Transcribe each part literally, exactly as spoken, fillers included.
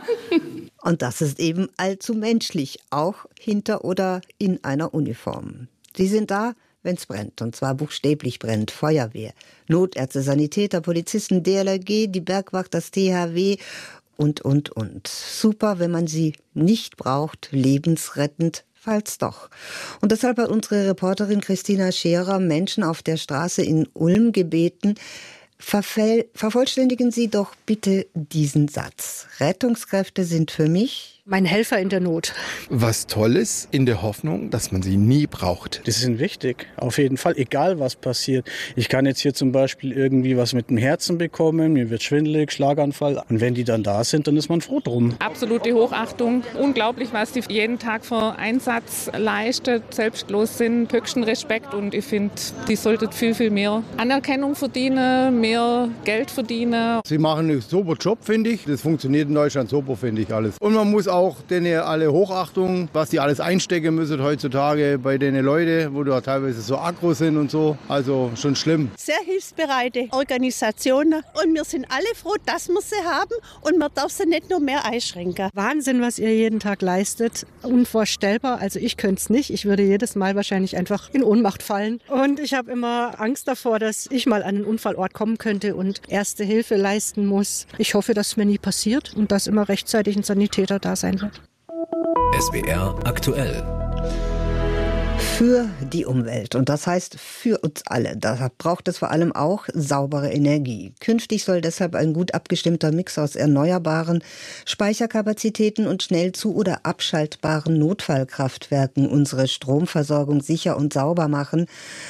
Und das ist eben allzu menschlich, auch hinter oder in einer Uniform. Sie sind da, wenn es brennt, und zwar buchstäblich brennt. Feuerwehr, Notärzte, Sanitäter, Polizisten, D L R G, die Bergwacht, das T H W und, und, und. Super, wenn man sie nicht braucht, lebensrettend, falls doch. Und deshalb hat unsere Reporterin Christina Scherer Menschen auf der Straße in Ulm gebeten, verfell- vervollständigen Sie doch bitte diesen Satz. Rettungskräfte sind für mich mein Helfer in der Not. Was Tolles in der Hoffnung, dass man sie nie braucht. Die sind wichtig, auf jeden Fall, egal was passiert. Ich kann jetzt hier zum Beispiel irgendwie was mit dem Herzen bekommen, mir wird schwindelig, Schlaganfall. Und wenn die dann da sind, dann ist man froh drum. Absolute Hochachtung. Unglaublich, was die jeden Tag für Einsatz leistet, selbstlos sind. Höchsten Respekt und ich finde, die sollten viel, viel mehr Anerkennung verdienen, mehr Geld verdienen. Sie machen einen super Job, finde ich. Das funktioniert in Deutschland super, finde ich alles. Und man muss auch denen alle Hochachtung, was die alles einstecken müssen heutzutage bei den Leuten, wo da teilweise so aggro sind und so. Also schon schlimm. Sehr hilfsbereite Organisationen und wir sind alle froh, dass wir sie haben und man darf sie nicht nur mehr einschränken. Wahnsinn, was ihr jeden Tag leistet. Unvorstellbar. Also ich könnte es nicht. Ich würde jedes Mal wahrscheinlich einfach in Ohnmacht fallen. Und ich habe immer Angst davor, dass ich mal an einen Unfallort kommen könnte und erste Hilfe leisten muss. Ich hoffe, dass es mir nie passiert und dass immer rechtzeitig ein Sanitäter da sein wird. S W R aktuell. Für die Umwelt. Und das heißt für uns alle. Da braucht es vor allem auch saubere Energie. Künftig soll deshalb ein gut abgestimmter Mix aus erneuerbaren Speicherkapazitäten und schnell zu- oder abschaltbaren Notfallkraftwerken unsere Stromversorgung sicher und sauber machen.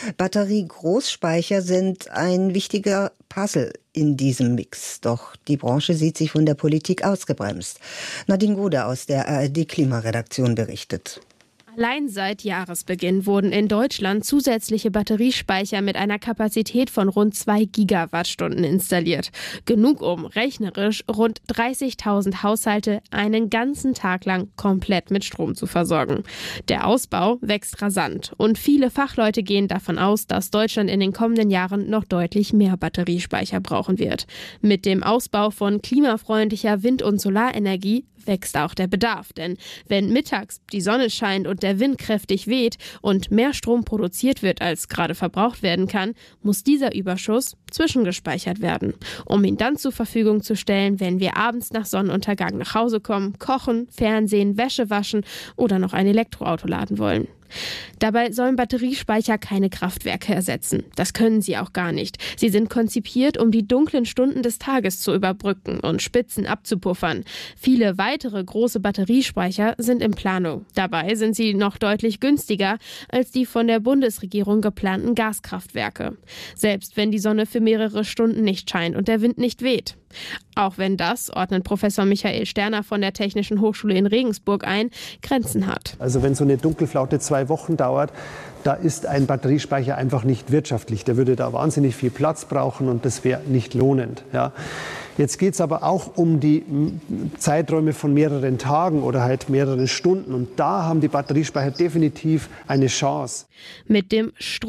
Batterie-Großspeicher sind ein wichtiger Puzzle in diesem Mix. Doch die Branche sieht sich von der Politik ausgebremst. Nadine Gode aus der A R D-Klimaredaktion berichtet. Allein seit Jahresbeginn wurden in Deutschland zusätzliche Batteriespeicher mit einer Kapazität von rund zwei Gigawattstunden installiert. Genug, um rechnerisch rund dreißigtausend Haushalte einen ganzen Tag lang komplett mit Strom zu versorgen. Der Ausbau wächst rasant und viele Fachleute gehen davon aus, dass Deutschland in den kommenden Jahren noch deutlich mehr Batteriespeicher brauchen wird. Mit dem Ausbau von klimafreundlicher Wind- und Solarenergie wächst auch der Bedarf. Denn wenn mittags die Sonne scheint und der Wind kräftig weht und mehr Strom produziert wird, als gerade verbraucht werden kann, muss dieser Überschuss zwischengespeichert werden, um ihn dann zur Verfügung zu stellen, wenn wir abends nach Sonnenuntergang nach Hause kommen, kochen, Fernsehen, Wäsche waschen oder noch ein Elektroauto laden wollen. Dabei sollen Batteriespeicher keine Kraftwerke ersetzen. Das können sie auch gar nicht. Sie sind konzipiert, um die dunklen Stunden des Tages zu überbrücken und Spitzen abzupuffern. Viele weitere große Batteriespeicher sind in Planung. Dabei sind sie noch deutlich günstiger als die von der Bundesregierung geplanten Gaskraftwerke. Selbst wenn die Sonne für mehrere Stunden nicht scheint und der Wind nicht weht. Auch wenn das, ordnet Professor Michael Sterner von der Technischen Hochschule in Regensburg ein, Grenzen hat. Also wenn so eine Dunkelflaute zwei Wochen dauert, da ist ein Batteriespeicher einfach nicht wirtschaftlich. Der würde da wahnsinnig viel Platz brauchen und das wäre nicht lohnend. Ja. Jetzt geht es aber auch um die Zeiträume von mehreren Tagen oder halt mehreren Stunden. Und da haben die Batteriespeicher definitiv eine Chance. Mit dem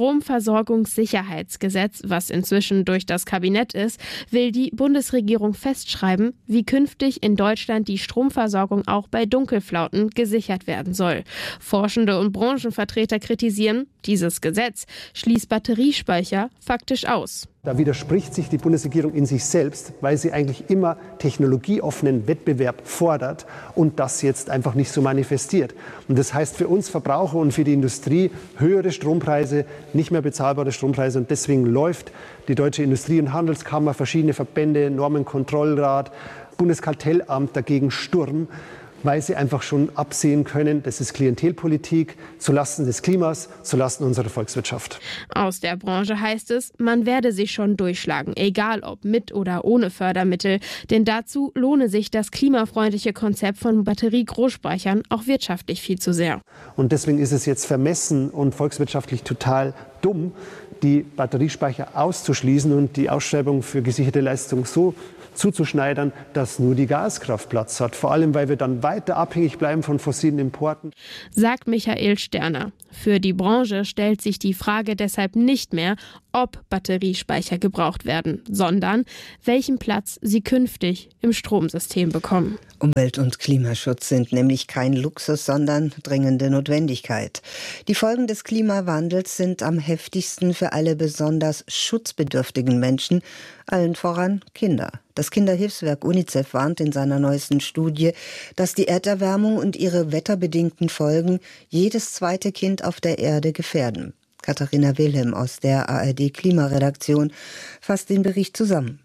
Stromversorgungssicherheitsgesetz, was inzwischen durch das Kabinett ist, will die Bundesregierung festschreiben, wie künftig in Deutschland die Stromversorgung auch bei Dunkelflauten gesichert werden soll. Forschende und Branchenvertreter kritisieren, dieses Gesetz schließt Batteriespeicher faktisch aus. Da widerspricht sich die Bundesregierung in sich selbst, weil sie eigentlich immer technologieoffenen Wettbewerb fordert und das jetzt einfach nicht so manifestiert. Und das heißt für uns Verbraucher und für die Industrie höhere Strompreise, nicht mehr bezahlbare Strompreise. Und deswegen läuft die Deutsche Industrie- und Handelskammer, verschiedene Verbände, Normenkontrollrat, Bundeskartellamt dagegen Sturm, weil sie einfach schon absehen können, das ist Klientelpolitik zulasten des Klimas, zulasten unserer Volkswirtschaft. Aus der Branche heißt es, man werde sich schon durchschlagen, egal ob mit oder ohne Fördermittel. Denn dazu lohne sich das klimafreundliche Konzept von Batterie-Großspeichern auch wirtschaftlich viel zu sehr. Und deswegen ist es jetzt vermessen und volkswirtschaftlich total dumm, die Batteriespeicher auszuschließen und die Ausschreibung für gesicherte Leistung so zuzuschneidern, dass nur die Gaskraft Platz hat. Vor allem, weil wir dann weiter abhängig bleiben von fossilen Importen. Sagt Michael Sterner. Für die Branche stellt sich die Frage deshalb nicht mehr, ob Batteriespeicher gebraucht werden, sondern welchen Platz sie künftig im Stromsystem bekommen. Umwelt- und Klimaschutz sind nämlich kein Luxus, sondern dringende Notwendigkeit. Die Folgen des Klimawandels sind am heftigsten für alle besonders schutzbedürftigen Menschen, allen voran Kinder. Das Kinderhilfswerk UNICEF warnt in seiner neuesten Studie, dass die Erderwärmung und ihre wetterbedingten Folgen jedes zweite Kind auf der Erde gefährden. Katharina Wilhelm aus der A R D-Klimaredaktion fasst den Bericht zusammen.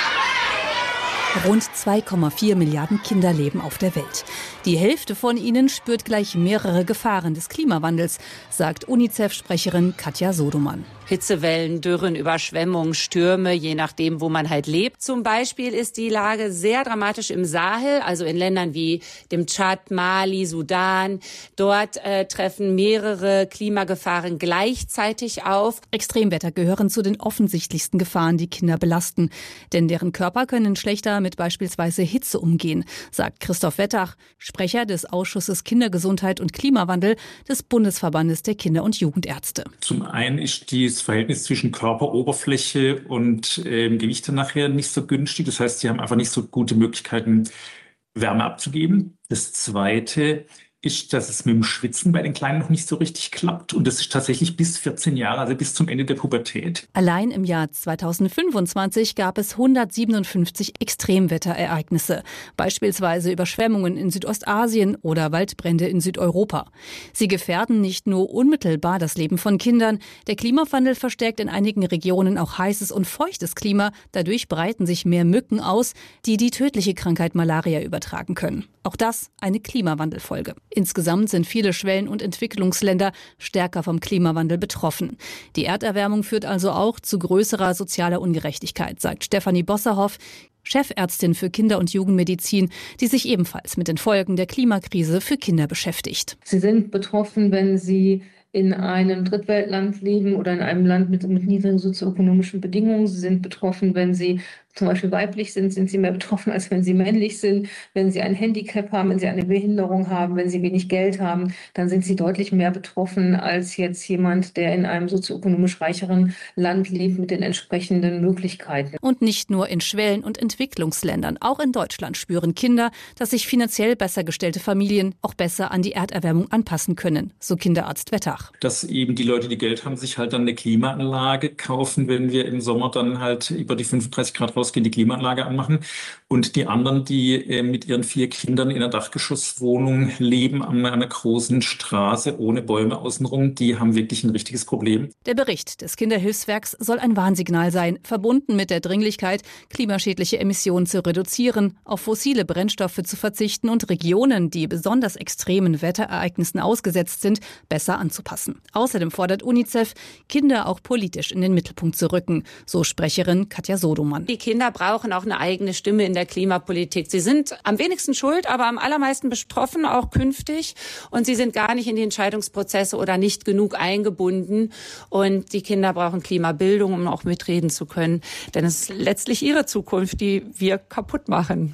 Rund zwei Komma vier Milliarden Kinder leben auf der Welt. Die Hälfte von ihnen spürt gleich mehrere Gefahren des Klimawandels, sagt UNICEF-Sprecherin Katja Sodoman. Hitzewellen, Dürren, Überschwemmungen, Stürme, je nachdem, wo man halt lebt. Zum Beispiel ist die Lage sehr dramatisch im Sahel, also in Ländern wie dem Tschad, Mali, Sudan. Dort äh, treffen mehrere Klimagefahren gleichzeitig auf. Extremwetter gehören zu den offensichtlichsten Gefahren, die Kinder belasten. Denn deren Körper können schlechter mit beispielsweise Hitze umgehen, sagt Christoph Wettach, Sprecher des Ausschusses Kindergesundheit und Klimawandel des Bundesverbandes der Kinder- und Jugendärzte. Zum einen ist das Verhältnis zwischen Körperoberfläche und ähm, Gewichte nachher nicht so günstig. Das heißt, sie haben einfach nicht so gute Möglichkeiten, Wärme abzugeben. Das Zweite ist, dass es mit dem Schwitzen bei den Kleinen noch nicht so richtig klappt. Und das ist tatsächlich bis vierzehn Jahre, also bis zum Ende der Pubertät. Allein im Jahr zweitausendfünfundzwanzig gab es hundertsiebenundfünfzig Extremwetterereignisse, beispielsweise Überschwemmungen in Südostasien oder Waldbrände in Südeuropa. Sie gefährden nicht nur unmittelbar das Leben von Kindern. Der Klimawandel verstärkt in einigen Regionen auch heißes und feuchtes Klima. Dadurch breiten sich mehr Mücken aus, die die tödliche Krankheit Malaria übertragen können. Auch das eine Klimawandelfolge. Insgesamt sind viele Schwellen- und Entwicklungsländer stärker vom Klimawandel betroffen. Die Erderwärmung führt also auch zu größerer sozialer Ungerechtigkeit, sagt Stefanie Bosserhoff, Chefärztin für Kinder- und Jugendmedizin, die sich ebenfalls mit den Folgen der Klimakrise für Kinder beschäftigt. Sie sind betroffen, wenn sie in einem Drittweltland leben oder in einem Land mit, mit niedrigen sozioökonomischen Bedingungen. Sie sind betroffen, wenn sie zum Beispiel weiblich sind, sind sie mehr betroffen, als wenn sie männlich sind. Wenn sie ein Handicap haben, wenn sie eine Behinderung haben, wenn sie wenig Geld haben, dann sind sie deutlich mehr betroffen als jetzt jemand, der in einem sozioökonomisch reicheren Land lebt mit den entsprechenden Möglichkeiten. Und nicht nur in Schwellen- und Entwicklungsländern. Auch in Deutschland spüren Kinder, dass sich finanziell besser gestellte Familien auch besser an die Erderwärmung anpassen können, so Kinderarzt Wettach. Dass eben die Leute, die Geld haben, sich halt dann eine Klimaanlage kaufen, wenn wir im Sommer dann halt über die fünfunddreißig Grad rausgehen, die Klimaanlage anmachen. Und die anderen, die äh, mit ihren vier Kindern in einer Dachgeschosswohnung leben, an einer großen Straße ohne Bäume außenrum, die haben wirklich ein richtiges Problem. Der Bericht des Kinderhilfswerks soll ein Warnsignal sein, verbunden mit der Dringlichkeit, klimaschädliche Emissionen zu reduzieren, auf fossile Brennstoffe zu verzichten und Regionen, die besonders extremen Wetterereignissen ausgesetzt sind, besser anzupassen. Außerdem fordert UNICEF, Kinder auch politisch in den Mittelpunkt zu rücken, so Sprecherin Katja Sodoman. Die Kinder brauchen auch eine eigene Stimme in der Klimapolitik. Sie sind am wenigsten schuld, aber am allermeisten betroffen, auch künftig. Und sie sind gar nicht in die Entscheidungsprozesse oder nicht genug eingebunden. Und die Kinder brauchen Klimabildung, um auch mitreden zu können. Denn es ist letztlich ihre Zukunft, die wir kaputt machen.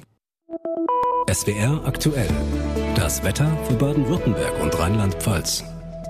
S W R aktuell. Das Wetter für Baden-Württemberg und Rheinland-Pfalz.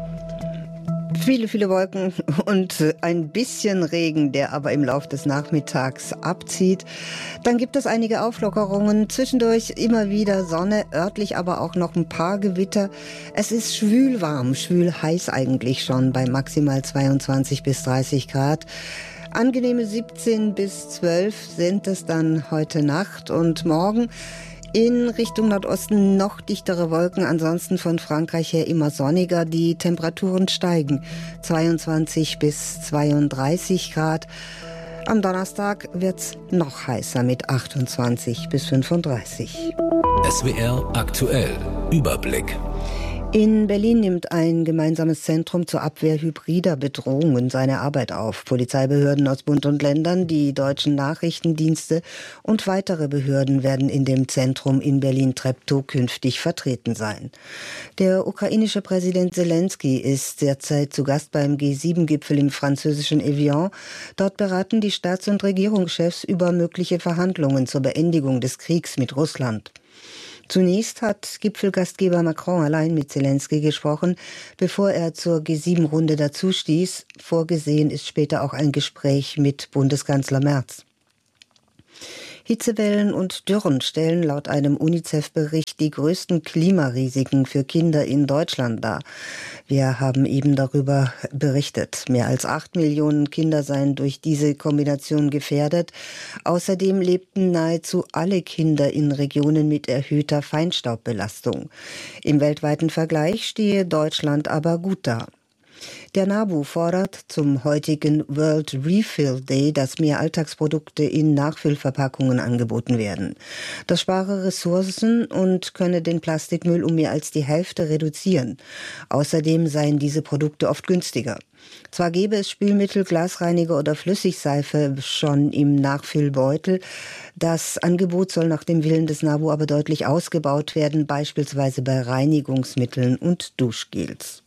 Viele, viele Wolken und ein bisschen Regen, der aber im Laufe des Nachmittags abzieht. Dann gibt es einige Auflockerungen, zwischendurch immer wieder Sonne, örtlich aber auch noch ein paar Gewitter. Es ist schwül warm, schwül heiß eigentlich schon bei maximal zweiundzwanzig bis dreißig Grad. Angenehme siebzehn bis zwölf sind es dann heute Nacht und morgen. In Richtung Nordosten noch dichtere Wolken, ansonsten von Frankreich her immer sonniger. Die Temperaturen steigen, zweiundzwanzig bis zweiunddreißig Grad. Am Donnerstag wird's noch heißer mit achtundzwanzig bis fünfunddreißig. S W R aktuell. Überblick. In Berlin nimmt ein gemeinsames Zentrum zur Abwehr hybrider Bedrohungen seine Arbeit auf. Polizeibehörden aus Bund und Ländern, die deutschen Nachrichtendienste und weitere Behörden werden in dem Zentrum in Berlin-Treptow künftig vertreten sein. Der ukrainische Präsident Zelensky ist derzeit zu Gast beim G sieben Gipfel im französischen Evian. Dort beraten die Staats- und Regierungschefs über mögliche Verhandlungen zur Beendigung des Kriegs mit Russland. Zunächst hat Gipfelgastgeber Macron allein mit Zelensky gesprochen, bevor er zur G sieben Runde dazustieß. Vorgesehen ist später auch ein Gespräch mit Bundeskanzler Merz. Hitzewellen und Dürren stellen laut einem UNICEF-Bericht die größten Klimarisiken für Kinder in Deutschland dar. Wir haben eben darüber berichtet. Mehr als acht Millionen Kinder seien durch diese Kombination gefährdet. Außerdem lebten nahezu alle Kinder in Regionen mit erhöhter Feinstaubbelastung. Im weltweiten Vergleich stehe Deutschland aber gut da. Der NABU fordert zum heutigen World Refill Day, dass mehr Alltagsprodukte in Nachfüllverpackungen angeboten werden. Das spare Ressourcen und könne den Plastikmüll um mehr als die Hälfte reduzieren. Außerdem seien diese Produkte oft günstiger. Zwar gäbe es Spülmittel, Glasreiniger oder Flüssigseife schon im Nachfüllbeutel. Das Angebot soll nach dem Willen des NABU aber deutlich ausgebaut werden, beispielsweise bei Reinigungsmitteln und Duschgels.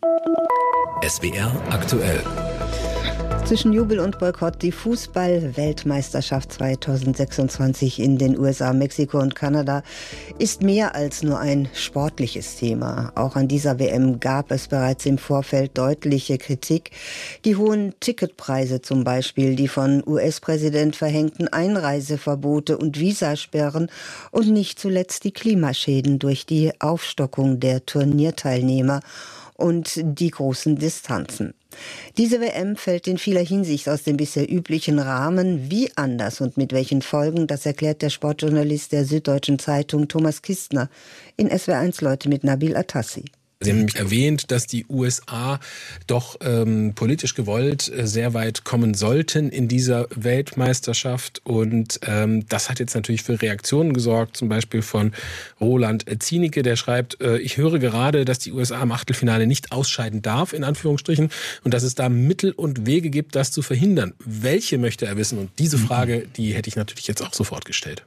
S W R aktuell. Zwischen Jubel und Boykott die Fußball-Weltmeisterschaft zweitausendsechsundzwanzig in den U S A, Mexiko und Kanada ist mehr als nur ein sportliches Thema. Auch an dieser W M gab es bereits im Vorfeld deutliche Kritik. Die hohen Ticketpreise zum Beispiel, die von U S-Präsident verhängten Einreiseverbote und Visasperren und nicht zuletzt die Klimaschäden durch die Aufstockung der Turnierteilnehmer und die großen Distanzen. Diese W M fällt in vieler Hinsicht aus dem bisher üblichen Rahmen. Wie anders und mit welchen Folgen, das erklärt der Sportjournalist der Süddeutschen Zeitung Thomas Kistner in S W R eins Leute mit Nabil Atassi. Sie haben nämlich erwähnt, dass die U S A doch ähm, politisch gewollt äh, sehr weit kommen sollten in dieser Weltmeisterschaft. Und ähm, das hat jetzt natürlich für Reaktionen gesorgt, zum Beispiel von Roland Zienicke, der schreibt, äh, ich höre gerade, dass die U S A im Achtelfinale nicht ausscheiden darf, in Anführungsstrichen, und dass es da Mittel und Wege gibt, das zu verhindern. Welche möchte er wissen? Und diese Frage, die hätte ich natürlich jetzt auch sofort gestellt.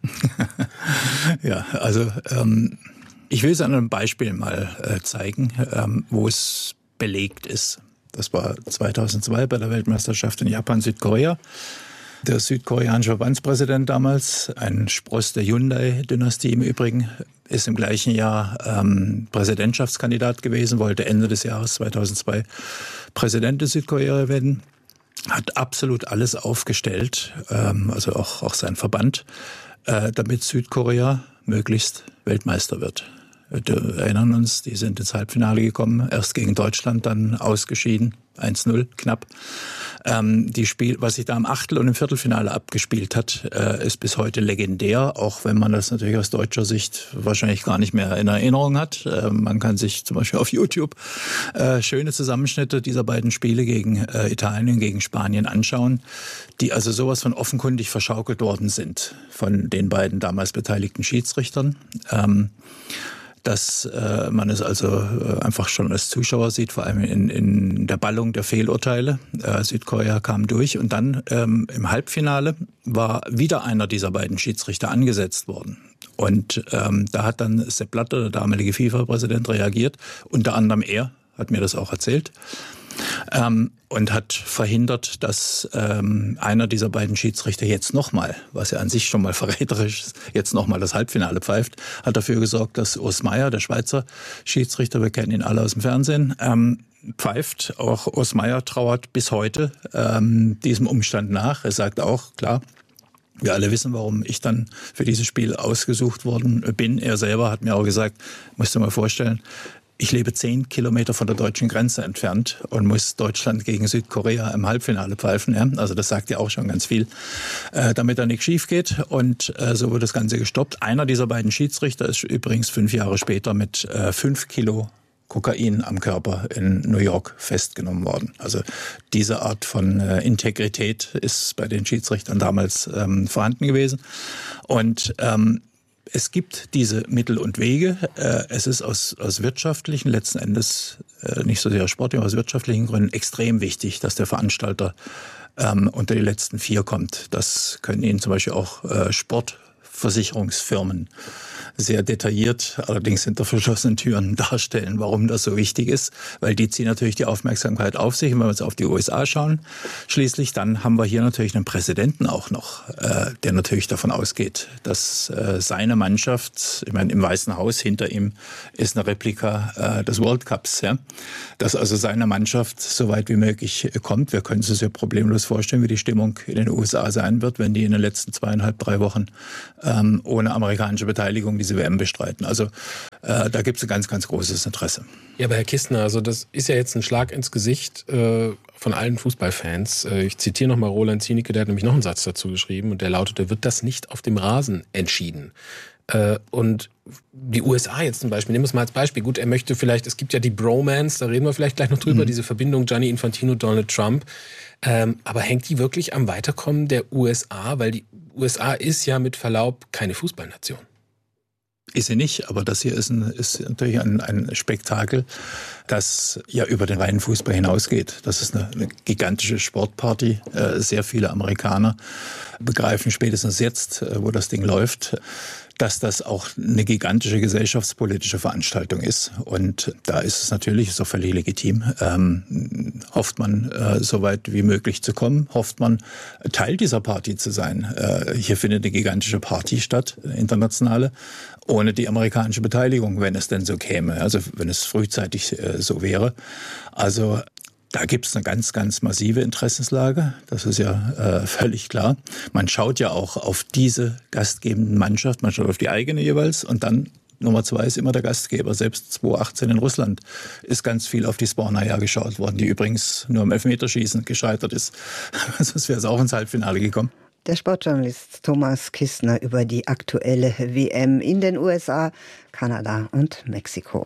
Ja, also ähm ich will es an einem Beispiel mal äh, zeigen, ähm, wo es belegt ist. Das war zweitausendzwei bei der Weltmeisterschaft in Japan, Südkorea. Der südkoreanische Verbandspräsident damals, ein Spross der Hyundai-Dynastie im Übrigen, ist im gleichen Jahr ähm, Präsidentschaftskandidat gewesen, wollte Ende des Jahres zweitausendzwei Präsident des Südkorea werden. Hat absolut alles aufgestellt, ähm, also auch, auch sein Verband, äh, damit Südkorea möglichst Weltmeister wird. Wir erinnern uns, die sind ins Halbfinale gekommen, erst gegen Deutschland, dann ausgeschieden, eins null, knapp. Ähm, die Spiel, was sich da im Achtel- und im Viertelfinale abgespielt hat, äh, ist bis heute legendär, auch wenn man das natürlich aus deutscher Sicht wahrscheinlich gar nicht mehr in Erinnerung hat. Äh, man kann sich zum Beispiel auf YouTube äh, schöne Zusammenschnitte dieser beiden Spiele gegen äh, Italien, gegen Spanien anschauen, die also sowas von offenkundig verschaukelt worden sind von den beiden damals beteiligten Schiedsrichtern. Ähm, dass äh, man es also äh, einfach schon als Zuschauer sieht, vor allem in, in der Ballung der Fehlurteile. Äh, Südkorea kam durch und dann ähm, im Halbfinale war wieder einer dieser beiden Schiedsrichter angesetzt worden. Und ähm, da hat dann Sepp Blatter, der damalige FIFA-Präsident, reagiert, unter anderem er, hat mir das auch erzählt. Ähm, und hat verhindert, dass ähm, einer dieser beiden Schiedsrichter jetzt nochmal, was ja an sich schon mal verräterisch ist, jetzt nochmal das Halbfinale pfeift, hat dafür gesorgt, dass Urs Meier, der Schweizer Schiedsrichter, wir kennen ihn alle aus dem Fernsehen, ähm, pfeift. Auch Urs Meier trauert bis heute ähm, diesem Umstand nach. Er sagt auch, klar, wir alle wissen, warum ich dann für dieses Spiel ausgesucht worden bin. Er selber hat mir auch gesagt, musst du mal vorstellen, ich lebe zehn Kilometer von der deutschen Grenze entfernt und muss Deutschland gegen Südkorea im Halbfinale pfeifen. Ja? Also das sagt ja auch schon ganz viel, äh, damit da nichts schief geht. Und äh, so wird das Ganze gestoppt. Einer dieser beiden Schiedsrichter ist übrigens fünf Jahre später mit äh, fünf Kilo Kokain am Körper in New York festgenommen worden. Also diese Art von äh, Integrität ist bei den Schiedsrichtern damals ähm, vorhanden gewesen. Und ähm, es gibt diese Mittel und Wege. Es ist aus, aus wirtschaftlichen, letzten Endes nicht so sehr sportlichen, aber aus wirtschaftlichen Gründen extrem wichtig, dass der Veranstalter ähm, unter die letzten vier kommt. Das können Ihnen zum Beispiel auch äh, Sportversicherungsfirmen sehr detailliert, allerdings hinter verschlossenen Türen darstellen, warum das so wichtig ist, weil die ziehen natürlich die Aufmerksamkeit auf sich. Und wenn wir jetzt auf die U S A schauen, schließlich, dann haben wir hier natürlich einen Präsidenten auch noch, äh, der natürlich davon ausgeht, dass äh, seine Mannschaft, ich meine, im Weißen Haus hinter ihm ist eine Replika äh, des World Cups, ja, dass also seine Mannschaft so weit wie möglich kommt. Wir können uns das ja problemlos vorstellen, wie die Stimmung in den U S A sein wird, wenn die in den letzten zweieinhalb, drei Wochen ähm, ohne amerikanische Beteiligung diese W M bestreiten. Also äh, da gibt es ein ganz, ganz großes Interesse. Ja, aber Herr Kistner, also das ist ja jetzt ein Schlag ins Gesicht äh, von allen Fußballfans. Äh, ich zitiere nochmal Roland Zienicke, der hat nämlich noch einen Satz dazu geschrieben und der lautete, wird das nicht auf dem Rasen entschieden? Äh, und die U S A jetzt zum Beispiel, nehmen wir es mal als Beispiel. Gut, er möchte vielleicht, es gibt ja die Bromance, da reden wir vielleicht gleich noch drüber, mhm. diese Verbindung Gianni Infantino, Donald Trump. Ähm, aber hängt die wirklich am Weiterkommen der U S A? Weil die U S A ist ja mit Verlaub keine Fußballnation. Ist sie nicht, aber das hier ist, ein, ist natürlich ein, ein Spektakel, das ja über den reinen Fußball hinausgeht. Das ist eine, eine gigantische Sportparty. Äh, sehr viele Amerikaner begreifen spätestens jetzt, äh, wo das Ding läuft, dass das auch eine gigantische gesellschaftspolitische Veranstaltung ist. Und da ist es natürlich, ist auch völlig legitim, ähm, hofft man, äh, so weit wie möglich zu kommen, hofft man, Teil dieser Party zu sein. Äh, hier findet eine gigantische Party statt, internationale, ohne die amerikanische Beteiligung, wenn es denn so käme, also wenn es frühzeitig äh, so wäre. Also da gibt es eine ganz, ganz massive Interessenslage. Das ist ja äh, völlig klar. Man schaut ja auch auf diese gastgebenden Mannschaft, man schaut auf die eigene jeweils und dann Nummer zwei ist immer der Gastgeber. Selbst zweitausendachtzehn in Russland ist ganz viel auf die Spornaja geschaut worden, die übrigens nur im Elfmeterschießen gescheitert ist. Sonst wäre es auch ins Halbfinale gekommen. Der Sportjournalist Thomas Kistner über die aktuelle W M in den U S A, Kanada und Mexiko.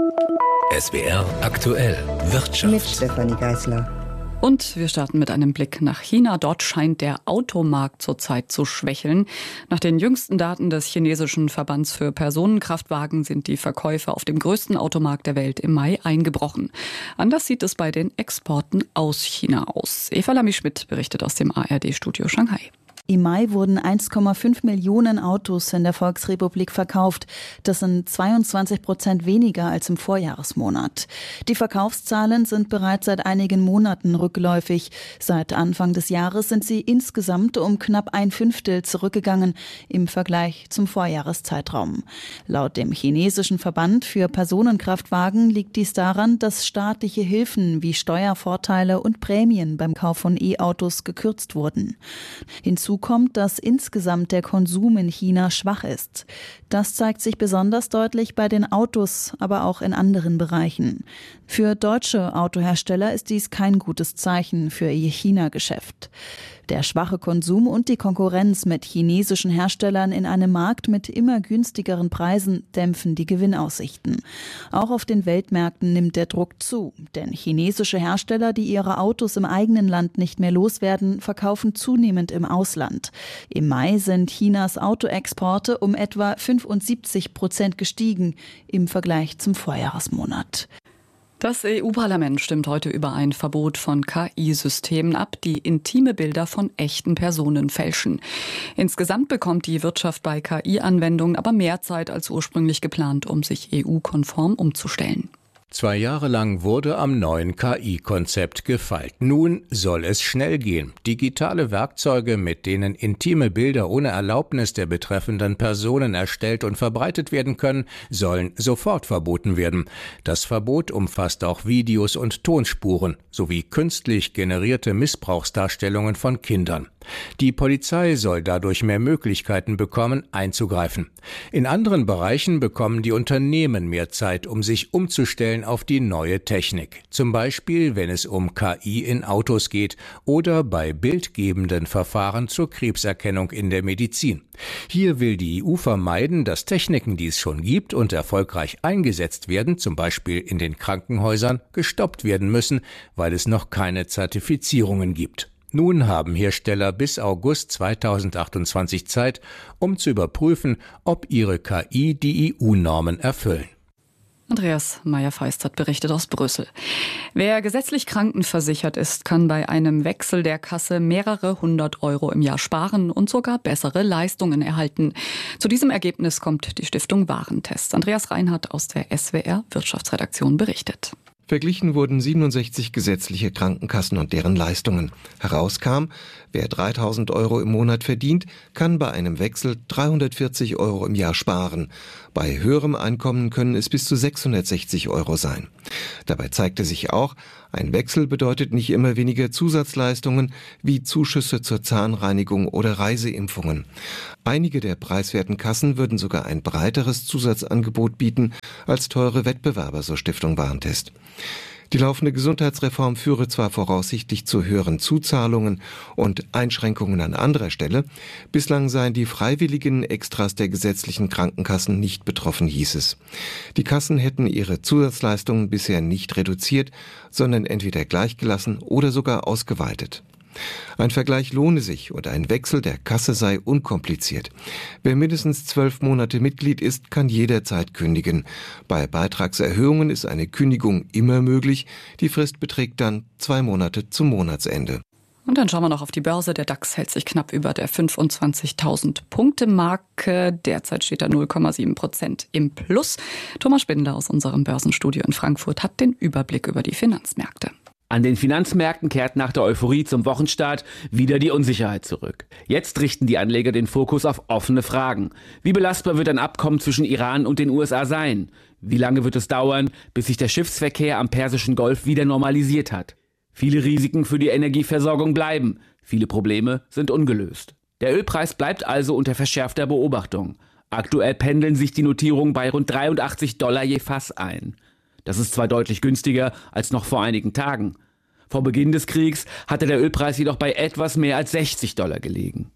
S W R aktuell Wirtschaft. Mit Stefanie Geisler. Und wir starten mit einem Blick nach China. Dort scheint der Automarkt zurzeit zu schwächeln. Nach den jüngsten Daten des chinesischen Verbands für Personenkraftwagen sind die Verkäufe auf dem größten Automarkt der Welt im Mai eingebrochen. Anders sieht es bei den Exporten aus China aus. Eva Lamy-Schmidt berichtet aus dem A R D-Studio Shanghai. Im Mai wurden eins Komma fünf Millionen Autos in der Volksrepublik verkauft. Das sind zweiundzwanzig Prozent weniger als im Vorjahresmonat. Die Verkaufszahlen sind bereits seit einigen Monaten rückläufig. Seit Anfang des Jahres sind sie insgesamt um knapp ein Fünftel zurückgegangen im Vergleich zum Vorjahreszeitraum. Laut dem chinesischen Verband für Personenkraftwagen liegt dies daran, dass staatliche Hilfen wie Steuervorteile und Prämien beim Kauf von E-Autos gekürzt wurden. Hinzu kommt, dass insgesamt der Konsum in China schwach ist. Das zeigt sich besonders deutlich bei den Autos, aber auch in anderen Bereichen. Für deutsche Autohersteller ist dies kein gutes Zeichen für ihr China-Geschäft. Der schwache Konsum und die Konkurrenz mit chinesischen Herstellern in einem Markt mit immer günstigeren Preisen dämpfen die Gewinnaussichten. Auch auf den Weltmärkten nimmt der Druck zu, denn chinesische Hersteller, die ihre Autos im eigenen Land nicht mehr loswerden, verkaufen zunehmend im Ausland. Im Mai sind Chinas Autoexporte um etwa fünfundsiebzig Prozent gestiegen im Vergleich zum Vorjahresmonat. Das E U-Parlament stimmt heute über ein Verbot von K I-Systemen ab, die intime Bilder von echten Personen fälschen. Insgesamt bekommt die Wirtschaft bei K I-Anwendungen aber mehr Zeit als ursprünglich geplant, um sich E U-konform umzustellen. Zwei Jahre lang wurde am neuen K I-Konzept gefeilt. Nun soll es schnell gehen. Digitale Werkzeuge, mit denen intime Bilder ohne Erlaubnis der betreffenden Personen erstellt und verbreitet werden können, sollen sofort verboten werden. Das Verbot umfasst auch Videos und Tonspuren sowie künstlich generierte Missbrauchsdarstellungen von Kindern. Die Polizei soll dadurch mehr Möglichkeiten bekommen, einzugreifen. In anderen Bereichen bekommen die Unternehmen mehr Zeit, um sich umzustellen auf die neue Technik. Zum Beispiel, wenn es um K I in Autos geht oder bei bildgebenden Verfahren zur Krebserkennung in der Medizin. Hier will die E U vermeiden, dass Techniken, die es schon gibt und erfolgreich eingesetzt werden, zum Beispiel in den Krankenhäusern, gestoppt werden müssen, weil es noch keine Zertifizierungen gibt. Nun haben Hersteller bis August zweitausendachtundzwanzig Zeit, um zu überprüfen, ob ihre K I die E U-Normen erfüllen. Andreas Meyer-Feist hat berichtet aus Brüssel. Wer gesetzlich krankenversichert ist, kann bei einem Wechsel der Kasse mehrere hundert Euro im Jahr sparen und sogar bessere Leistungen erhalten. Zu diesem Ergebnis kommt die Stiftung Warentest. Andreas Reinhardt aus der S W R Wirtschaftsredaktion berichtet. Verglichen wurden siebenundsechzig gesetzliche Krankenkassen und deren Leistungen. Herauskam, wer dreitausend Euro im Monat verdient, kann bei einem Wechsel dreihundertvierzig Euro im Jahr sparen. Bei höherem Einkommen können es bis zu sechshundertsechzig Euro sein. Dabei zeigte sich auch, ein Wechsel bedeutet nicht immer weniger Zusatzleistungen wie Zuschüsse zur Zahnreinigung oder Reiseimpfungen. Einige der preiswerten Kassen würden sogar ein breiteres Zusatzangebot bieten als teure Wettbewerber, so Stiftung Warentest. Die laufende Gesundheitsreform führe zwar voraussichtlich zu höheren Zuzahlungen und Einschränkungen an anderer Stelle, bislang seien die freiwilligen Extras der gesetzlichen Krankenkassen nicht betroffen, hieß es. Die Kassen hätten ihre Zusatzleistungen bisher nicht reduziert, sondern entweder gleichgelassen oder sogar ausgeweitet. Ein Vergleich lohne sich und ein Wechsel der Kasse sei unkompliziert. Wer mindestens zwölf Monate Mitglied ist, kann jederzeit kündigen. Bei Beitragserhöhungen ist eine Kündigung immer möglich. Die Frist beträgt dann zwei Monate zum Monatsende. Und dann schauen wir noch auf die Börse. Der DAX hält sich knapp über der fünfundzwanzigtausend Punkte Marke. Derzeit steht er null Komma sieben Prozent im Plus. Thomas Spindler aus unserem Börsenstudio in Frankfurt hat den Überblick über die Finanzmärkte. An den Finanzmärkten kehrt nach der Euphorie zum Wochenstart wieder die Unsicherheit zurück. Jetzt richten die Anleger den Fokus auf offene Fragen. Wie belastbar wird ein Abkommen zwischen Iran und den U S A sein? Wie lange wird es dauern, bis sich der Schiffsverkehr am Persischen Golf wieder normalisiert hat? Viele Risiken für die Energieversorgung bleiben. Viele Probleme sind ungelöst. Der Ölpreis bleibt also unter verschärfter Beobachtung. Aktuell pendeln sich die Notierungen bei rund dreiundachtzig Dollar je Fass ein. Das ist zwar deutlich günstiger als noch vor einigen Tagen. Vor Beginn des Kriegs hatte der Ölpreis jedoch bei etwas mehr als sechzig Dollar gelegen.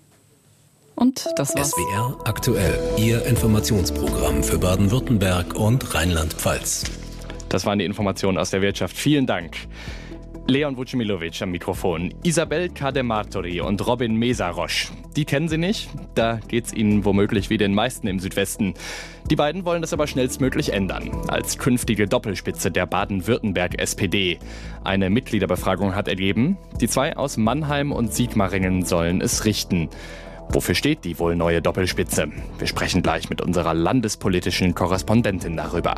Und das war's. S W R aktuell, Ihr Informationsprogramm für Baden-Württemberg und Rheinland-Pfalz. Das waren die Informationen aus der Wirtschaft. Vielen Dank. Leon Vucimilovic am Mikrofon, Isabel Cademartori und Robin Mesarosch. Die kennen Sie nicht? Da geht's Ihnen womöglich wie den meisten im Südwesten. Die beiden wollen das aber schnellstmöglich ändern, als künftige Doppelspitze der Baden-Württemberg S P D. Eine Mitgliederbefragung hat ergeben, die zwei aus Mannheim und Sigmaringen sollen es richten. Wofür steht die wohl neue Doppelspitze? Wir sprechen gleich mit unserer landespolitischen Korrespondentin darüber.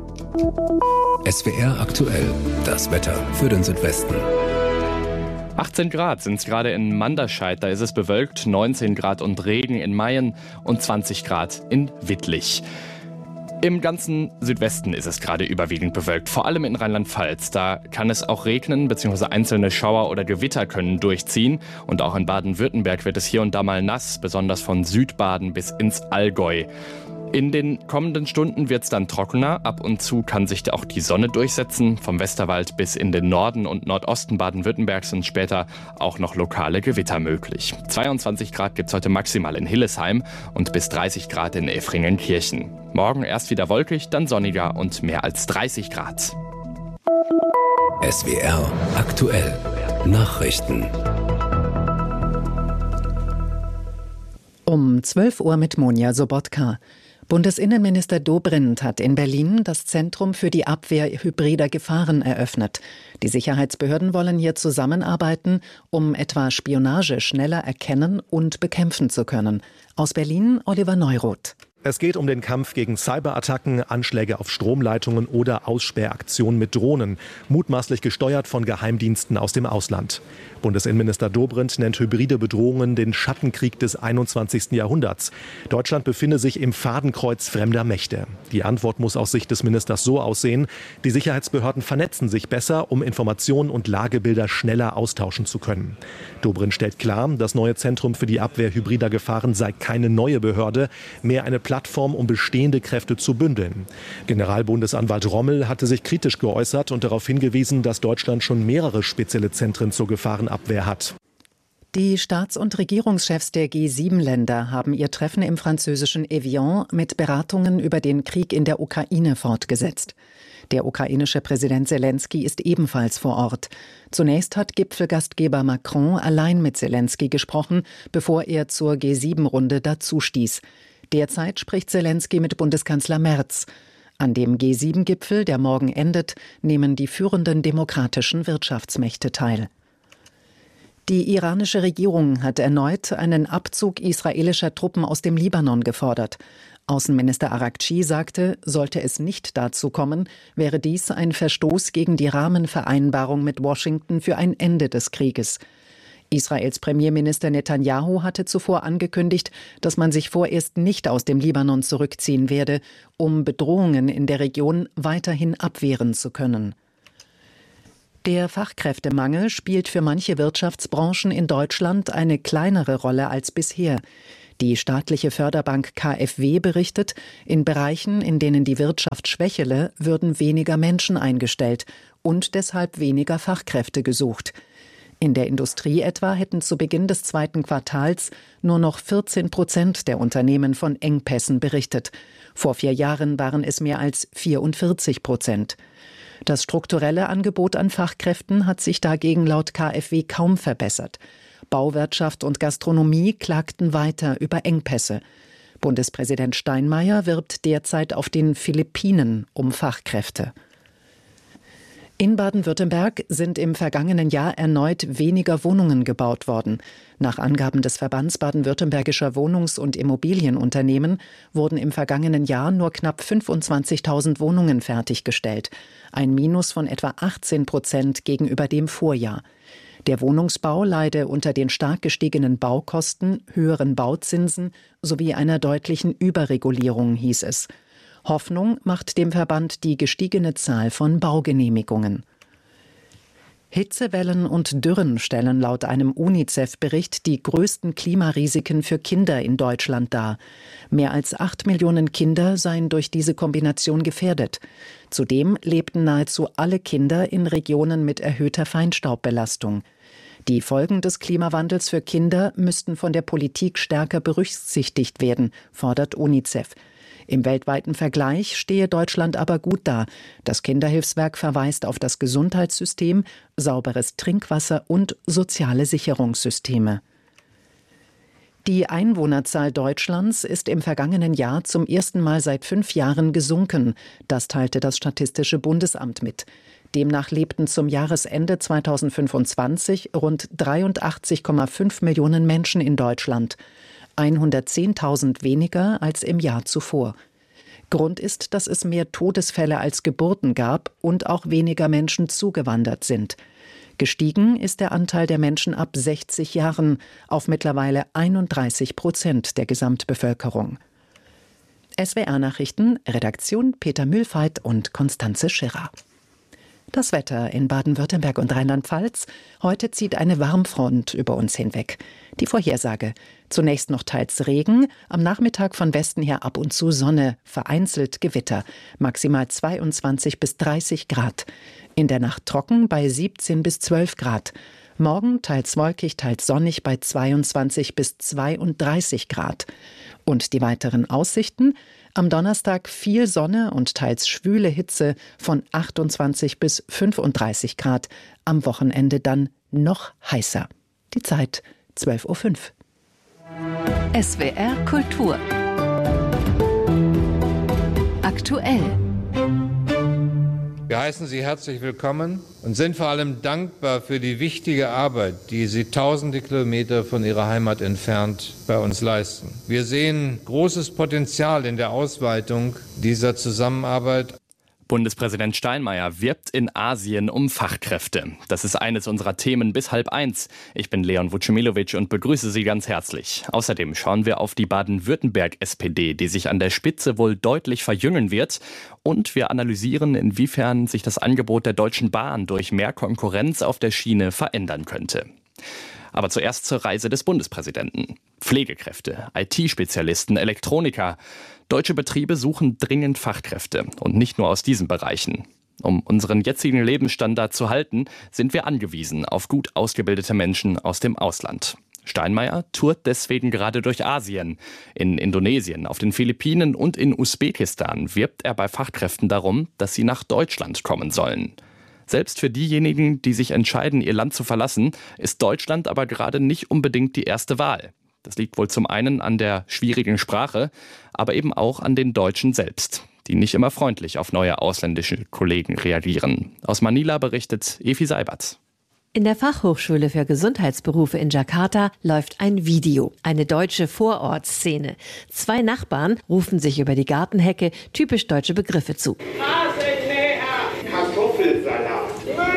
S W R aktuell, das Wetter für den Südwesten. achtzehn Grad sind es gerade in Manderscheid, da ist es bewölkt, neunzehn Grad und Regen in Mayen und zwanzig Grad in Wittlich. Im ganzen Südwesten ist es gerade überwiegend bewölkt, vor allem in Rheinland-Pfalz. Da kann es auch regnen, beziehungsweise einzelne Schauer oder Gewitter können durchziehen. Und auch in Baden-Württemberg wird es hier und da mal nass, besonders von Südbaden bis ins Allgäu. In den kommenden Stunden wird es dann trockener. Ab und zu kann sich auch die Sonne durchsetzen. Vom Westerwald bis in den Norden und Nordosten Baden-Württembergs sind später auch noch lokale Gewitter möglich. zweiundzwanzig Grad gibt es heute maximal in Hillesheim und bis dreißig Grad in Effringenkirchen. Morgen erst wieder wolkig, dann sonniger und mehr als dreißig Grad. S W R aktuell. Nachrichten. Um zwölf Uhr mit Monja Sobotka. Bundesinnenminister Dobrindt hat in Berlin das Zentrum für die Abwehr hybrider Gefahren eröffnet. Die Sicherheitsbehörden wollen hier zusammenarbeiten, um etwa Spionage schneller erkennen und bekämpfen zu können. Aus Berlin Oliver Neuroth. Es geht um den Kampf gegen Cyberattacken, Anschläge auf Stromleitungen oder Aussperraktionen mit Drohnen, mutmaßlich gesteuert von Geheimdiensten aus dem Ausland. Bundesinnenminister Dobrindt nennt hybride Bedrohungen den Schattenkrieg des einundzwanzigsten Jahrhunderts. Deutschland befinde sich im Fadenkreuz fremder Mächte. Die Antwort muss aus Sicht des Ministers so aussehen: Die Sicherheitsbehörden vernetzen sich besser, um Informationen und Lagebilder schneller austauschen zu können. Dobrindt stellt klar, das neue Zentrum für die Abwehr hybrider Gefahren sei keine neue Behörde, mehr eine Plattform, um bestehende Kräfte zu bündeln. Generalbundesanwalt Rommel hatte sich kritisch geäußert und darauf hingewiesen, dass Deutschland schon mehrere spezielle Zentren zur Gefahrenabwehr hat. Die Staats- und Regierungschefs der G sieben Länder haben ihr Treffen im französischen Evian mit Beratungen über den Krieg in der Ukraine fortgesetzt. Der ukrainische Präsident Selensky ist ebenfalls vor Ort. Zunächst hat Gipfelgastgeber Macron allein mit Selensky gesprochen, bevor er zur G sieben Runde dazustieß. Derzeit spricht Selensky mit Bundeskanzler Merz. An dem G sieben Gipfel, der morgen endet, nehmen die führenden demokratischen Wirtschaftsmächte teil. Die iranische Regierung hat erneut einen Abzug israelischer Truppen aus dem Libanon gefordert. Außenminister Araghchi sagte, sollte es nicht dazu kommen, wäre dies ein Verstoß gegen die Rahmenvereinbarung mit Washington für ein Ende des Krieges. Israels Premierminister Netanyahu hatte zuvor angekündigt, dass man sich vorerst nicht aus dem Libanon zurückziehen werde, um Bedrohungen in der Region weiterhin abwehren zu können. Der Fachkräftemangel spielt für manche Wirtschaftsbranchen in Deutschland eine kleinere Rolle als bisher. Die staatliche Förderbank K f W berichtet, in Bereichen, in denen die Wirtschaft schwächele, würden weniger Menschen eingestellt und deshalb weniger Fachkräfte gesucht. In der Industrie etwa hätten zu Beginn des zweiten Quartals nur noch vierzehn Prozent der Unternehmen von Engpässen berichtet. Vor vier Jahren waren es mehr als vierundvierzig Prozent. Das strukturelle Angebot an Fachkräften hat sich dagegen laut K f W kaum verbessert. Bauwirtschaft und Gastronomie klagten weiter über Engpässe. Bundespräsident Steinmeier wirbt derzeit auf den Philippinen um Fachkräfte. In Baden-Württemberg sind im vergangenen Jahr erneut weniger Wohnungen gebaut worden. Nach Angaben des Verbands baden-württembergischer Wohnungs- und Immobilienunternehmen wurden im vergangenen Jahr nur knapp fünfundzwanzigtausend Wohnungen fertiggestellt. Ein Minus von etwa achtzehn Prozent gegenüber dem Vorjahr. Der Wohnungsbau leide unter den stark gestiegenen Baukosten, höheren Bauzinsen sowie einer deutlichen Überregulierung, hieß es. Hoffnung macht dem Verband die gestiegene Zahl von Baugenehmigungen. Hitzewellen und Dürren stellen laut einem UNICEF-Bericht die größten Klimarisiken für Kinder in Deutschland dar. Mehr als acht Millionen Kinder seien durch diese Kombination gefährdet. Zudem lebten nahezu alle Kinder in Regionen mit erhöhter Feinstaubbelastung. Die Folgen des Klimawandels für Kinder müssten von der Politik stärker berücksichtigt werden, fordert UNICEF. Im weltweiten Vergleich stehe Deutschland aber gut da. Das Kinderhilfswerk verweist auf das Gesundheitssystem, sauberes Trinkwasser und soziale Sicherungssysteme. Die Einwohnerzahl Deutschlands ist im vergangenen Jahr zum ersten Mal seit fünf Jahren gesunken. Das teilte das Statistische Bundesamt mit. Demnach lebten zum Jahresende zweitausendfünfundzwanzig rund dreiundachtzig Komma fünf Millionen Menschen in Deutschland. hundertzehntausend weniger als im Jahr zuvor. Grund ist, dass es mehr Todesfälle als Geburten gab und auch weniger Menschen zugewandert sind. Gestiegen ist der Anteil der Menschen ab sechzig Jahren auf mittlerweile einunddreißig Prozent der Gesamtbevölkerung. S W R-Nachrichten, Redaktion Peter Mühlfeit und Konstanze Schirrer. Das Wetter in Baden-Württemberg und Rheinland-Pfalz. Heute zieht eine Warmfront über uns hinweg. Die Vorhersage: Zunächst noch teils Regen, am Nachmittag von Westen her ab und zu Sonne, vereinzelt Gewitter, maximal zweiundzwanzig bis dreißig Grad. In der Nacht trocken bei siebzehn bis zwölf Grad. Morgen teils wolkig, teils sonnig bei zweiundzwanzig bis zweiunddreißig Grad. Und die weiteren Aussichten: Am Donnerstag viel Sonne und teils schwüle Hitze von achtundzwanzig bis fünfunddreißig Grad. Am Wochenende dann noch heißer. Die Zeit zwölf Uhr fünf. S W R Kultur. Aktuell. Wir heißen Sie herzlich willkommen und sind vor allem dankbar für die wichtige Arbeit, die Sie tausende Kilometer von Ihrer Heimat entfernt bei uns leisten. Wir sehen großes Potenzial in der Ausweitung dieser Zusammenarbeit. Bundespräsident Steinmeier wirbt in Asien um Fachkräfte. Das ist eines unserer Themen bis halb eins. Ich bin Leon Vucemilovic und begrüße Sie ganz herzlich. Außerdem schauen wir auf die Baden-Württemberg-S P D, die sich an der Spitze wohl deutlich verjüngen wird. Und wir analysieren, inwiefern sich das Angebot der Deutschen Bahn durch mehr Konkurrenz auf der Schiene verändern könnte. Aber zuerst zur Reise des Bundespräsidenten. Pflegekräfte, I T-Spezialisten, Elektroniker. Deutsche Betriebe suchen dringend Fachkräfte und nicht nur aus diesen Bereichen. Um unseren jetzigen Lebensstandard zu halten, sind wir angewiesen auf gut ausgebildete Menschen aus dem Ausland. Steinmeier tourt deswegen gerade durch Asien. In Indonesien, auf den Philippinen und in Usbekistan wirbt er bei Fachkräften darum, dass sie nach Deutschland kommen sollen. Selbst für diejenigen, die sich entscheiden, ihr Land zu verlassen, ist Deutschland aber gerade nicht unbedingt die erste Wahl. Das liegt wohl zum einen an der schwierigen Sprache, aber eben auch an den Deutschen selbst. die nicht immer freundlich auf neue ausländische Kollegen reagieren. Aus Manila berichtet Efi Seibert. In der Fachhochschule für Gesundheitsberufe in Jakarta läuft ein Video, eine deutsche Vorortszene. Zwei Nachbarn rufen sich über die Gartenhecke typisch deutsche Begriffe zu. Kartoffelsalat,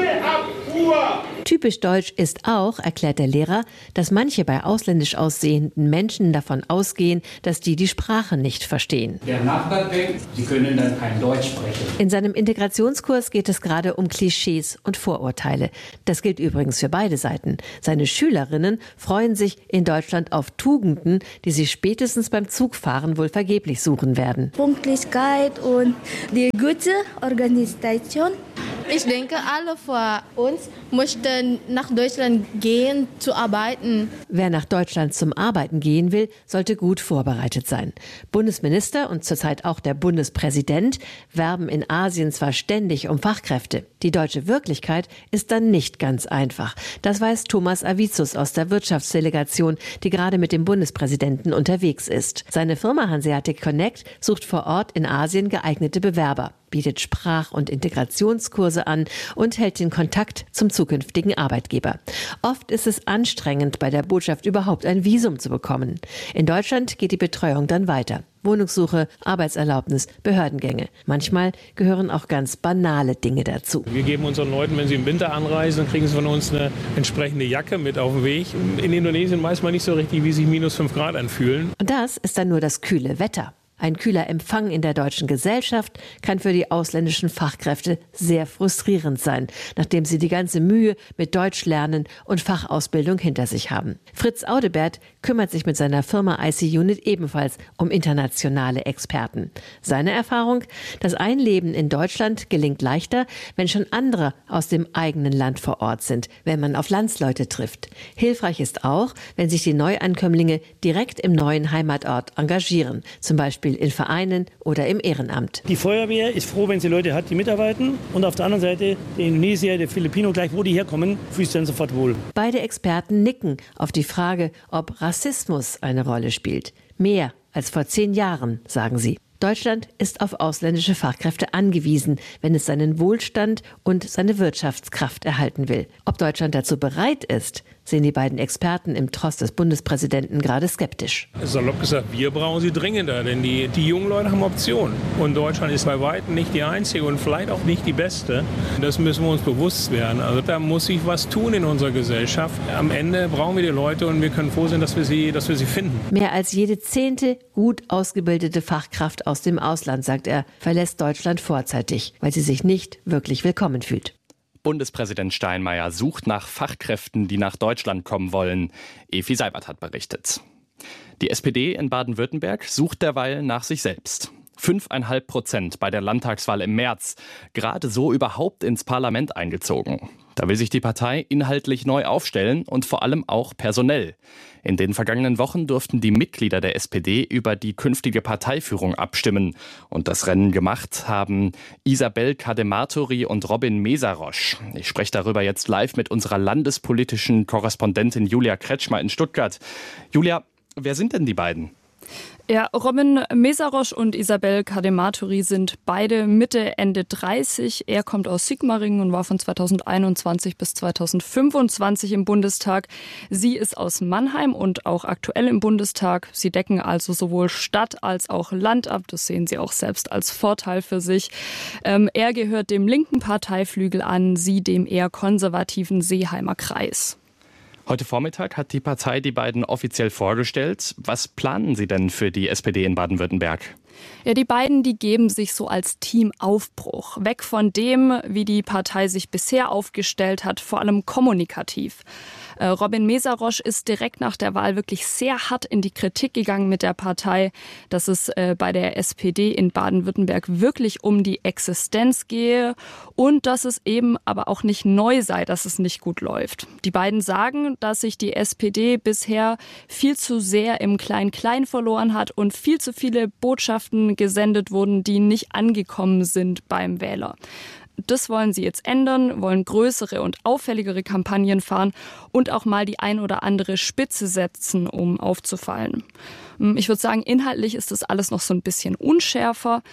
Müllabfuhr. Typisch deutsch ist auch, erklärt der Lehrer, dass manche bei ausländisch aussehenden Menschen davon ausgehen, dass die die Sprache nicht verstehen. Der Nachbar denkt, sie können dann kein Deutsch sprechen. In seinem Integrationskurs geht es gerade um Klischees und Vorurteile. Das gilt übrigens für beide Seiten. Seine Schülerinnen freuen sich in Deutschland auf Tugenden, die sie spätestens beim Zugfahren wohl vergeblich suchen werden. Pünktlichkeit und die gute Organisation. Ich denke, alle von uns möchten nach Deutschland gehen, zu arbeiten. Wer nach Deutschland zum Arbeiten gehen will, sollte gut vorbereitet sein. Bundesminister und zurzeit auch der Bundespräsident werben in Asien zwar ständig um Fachkräfte. Die deutsche Wirklichkeit ist dann nicht ganz einfach. Das weiß Thomas Avicius aus der Wirtschaftsdelegation, die gerade mit dem Bundespräsidenten unterwegs ist. Seine Firma Hanseatic Connect sucht vor Ort in Asien geeignete Bewerber, bietet Sprach- und Integrationskurse an und hält den Kontakt zum zukünftigen Arbeitgeber. Oft ist es anstrengend, bei der Botschaft überhaupt ein Visum zu bekommen. In Deutschland geht die Betreuung dann weiter. Wohnungssuche, Arbeitserlaubnis, Behördengänge. Manchmal gehören auch ganz banale Dinge dazu. Wir geben unseren Leuten, wenn sie im Winter anreisen, dann kriegen sie von uns eine entsprechende Jacke mit auf den Weg. In Indonesien weiß man nicht so richtig, wie sich minus fünf Grad anfühlen. Und das ist dann nur das kühle Wetter. Ein kühler Empfang in der deutschen Gesellschaft kann für die ausländischen Fachkräfte sehr frustrierend sein, nachdem sie die ganze Mühe mit Deutschlernen und Fachausbildung hinter sich haben. Fritz Audebert kümmert sich mit seiner Firma I C Unit ebenfalls um internationale Experten. Seine Erfahrung: Das Einleben in Deutschland gelingt leichter, wenn schon andere aus dem eigenen Land vor Ort sind, wenn man auf Landsleute trifft. Hilfreich ist auch, wenn sich die Neuankömmlinge direkt im neuen Heimatort engagieren, zum Beispiel in Vereinen oder im Ehrenamt. Die Feuerwehr ist froh, wenn sie Leute hat, die mitarbeiten. Und auf der anderen Seite der Indonesier, der Filipino, gleich wo die herkommen, fühlt sich dann sofort wohl. Beide Experten nicken auf die Frage, ob Rassismus eine Rolle spielt. Mehr als vor zehn Jahren, sagen sie. Deutschland ist auf ausländische Fachkräfte angewiesen, wenn es seinen Wohlstand und seine Wirtschaftskraft erhalten will. Ob Deutschland dazu bereit ist, sehen die beiden Experten im Tross des Bundespräsidenten gerade skeptisch. Salopp gesagt, wir brauchen sie dringender, denn die, die jungen Leute haben Optionen. Und Deutschland ist bei weitem nicht die einzige und vielleicht auch nicht die beste. Das müssen wir uns bewusst werden. Also da muss sich was tun in unserer Gesellschaft. Am Ende brauchen wir die Leute und wir können froh sein, dass wir sie, dass wir sie finden. Mehr als jede zehnte gut ausgebildete Fachkraft aus dem Ausland, sagt er, verlässt Deutschland vorzeitig, weil sie sich nicht wirklich willkommen fühlt. Bundespräsident Steinmeier sucht nach Fachkräften, die nach Deutschland kommen wollen. Efi Seibert hat berichtet. Die S P D in Baden-Württemberg sucht derweil nach sich selbst. Fünfeinhalb Prozent bei der Landtagswahl im März. Gerade so überhaupt ins Parlament eingezogen. Da will sich die Partei inhaltlich neu aufstellen und vor allem auch personell. In den vergangenen Wochen durften die Mitglieder der S P D über die künftige Parteiführung abstimmen. Und das Rennen gemacht haben Isabel Cadematori und Robin Mesarosch. Ich spreche darüber jetzt live mit unserer landespolitischen Korrespondentin Julia Kretschmer in Stuttgart. Julia, wer sind denn die beiden? Ja, Robin Mesarosch und Isabel Cadematori sind beide Mitte, Ende dreißig. Er kommt aus Sigmaringen und war von zweitausendeinundzwanzig bis zweitausendfünfundzwanzig im Bundestag. Sie ist aus Mannheim und auch aktuell im Bundestag. Sie decken also sowohl Stadt als auch Land ab. Das sehen sie auch selbst als Vorteil für sich. Ähm, er gehört dem linken Parteiflügel an, sie dem eher konservativen Seeheimer Kreis. Heute Vormittag hat die Partei die beiden offiziell vorgestellt. Was planen Sie denn für die S P D in Baden-Württemberg? Ja, die beiden, die geben sich so als Team Aufbruch. Weg von dem, wie die Partei sich bisher aufgestellt hat, vor allem kommunikativ. Äh, Robin Mesarosch ist direkt nach der Wahl wirklich sehr hart in die Kritik gegangen mit der Partei, dass es äh, bei der S P D in Baden-Württemberg wirklich um die Existenz gehe und dass es eben aber auch nicht neu sei, dass es nicht gut läuft. Die beiden sagen, dass sich die S P D bisher viel zu sehr im Klein-Klein verloren hat und viel zu viele Botschaften gesendet wurden, die nicht angekommen sind beim Wähler. Das wollen sie jetzt ändern, wollen größere und auffälligere Kampagnen fahren und auch mal die ein oder andere Spitze setzen, um aufzufallen. Ich würde sagen, inhaltlich ist das alles noch so ein bisschen unschärfer.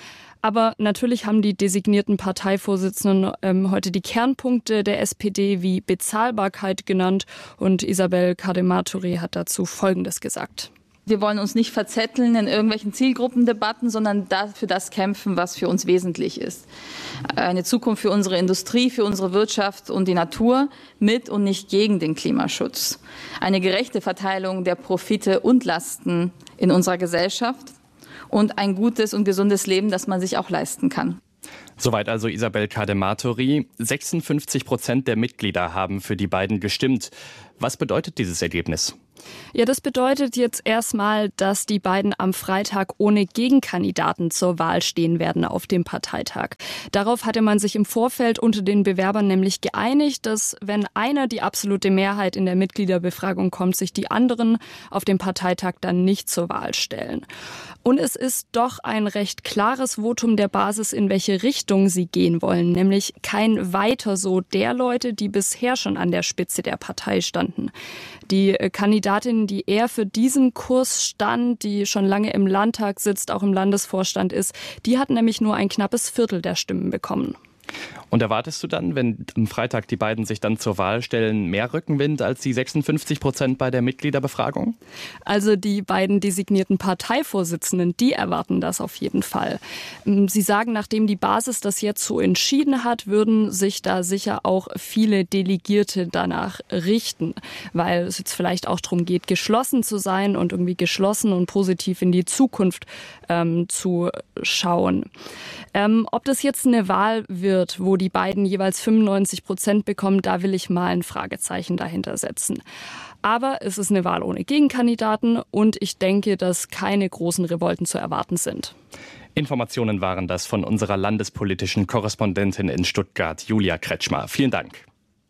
Aber natürlich haben die designierten Parteivorsitzenden ähm, heute die Kernpunkte der S P D wie Bezahlbarkeit genannt. Und Isabel Cadematori hat dazu Folgendes gesagt. Wir wollen uns nicht verzetteln in irgendwelchen Zielgruppendebatten, sondern für das kämpfen, was für uns wesentlich ist. Eine Zukunft für unsere Industrie, für unsere Wirtschaft und die Natur mit und nicht gegen den Klimaschutz. Eine gerechte Verteilung der Profite und Lasten in unserer Gesellschaft und ein gutes und gesundes Leben, das man sich auch leisten kann. Soweit also Isabel Cadematori. sechsundfünfzig Prozent der Mitglieder haben für die beiden gestimmt. Was bedeutet dieses Ergebnis? Ja, das bedeutet jetzt erstmal, dass die beiden am Freitag ohne Gegenkandidaten zur Wahl stehen werden auf dem Parteitag. Darauf hatte man sich im Vorfeld unter den Bewerbern nämlich geeinigt, dass wenn einer die absolute Mehrheit in der Mitgliederbefragung kommt, sich die anderen auf dem Parteitag dann nicht zur Wahl stellen. Und es ist doch ein recht klares Votum der Basis, in welche Richtung sie gehen wollen, nämlich kein Weiter so der Leute, die bisher schon an der Spitze der Partei standen. Die Kandidatin, die eher für diesen Kurs stand, die schon lange im Landtag sitzt, auch im Landesvorstand ist, die hat nämlich nur ein knappes Viertel der Stimmen bekommen. Und erwartest du dann, wenn am Freitag die beiden sich dann zur Wahl stellen, mehr Rückenwind als die sechsundfünfzig Prozent bei der Mitgliederbefragung? Also die beiden designierten Parteivorsitzenden, die erwarten das auf jeden Fall. Sie sagen, nachdem die Basis das jetzt so entschieden hat, würden sich da sicher auch viele Delegierte danach richten, weil es jetzt vielleicht auch darum geht, geschlossen zu sein und irgendwie geschlossen und positiv in die Zukunft ähm, zu schauen. Ähm, ob das jetzt eine Wahl wird, wo die beiden jeweils fünfundneunzig Prozent bekommen, da will ich mal ein Fragezeichen dahinter setzen. Aber es ist eine Wahl ohne Gegenkandidaten und ich denke, dass keine großen Revolten zu erwarten sind. Informationen waren das von unserer landespolitischen Korrespondentin in Stuttgart, Julia Kretschmer. Vielen Dank.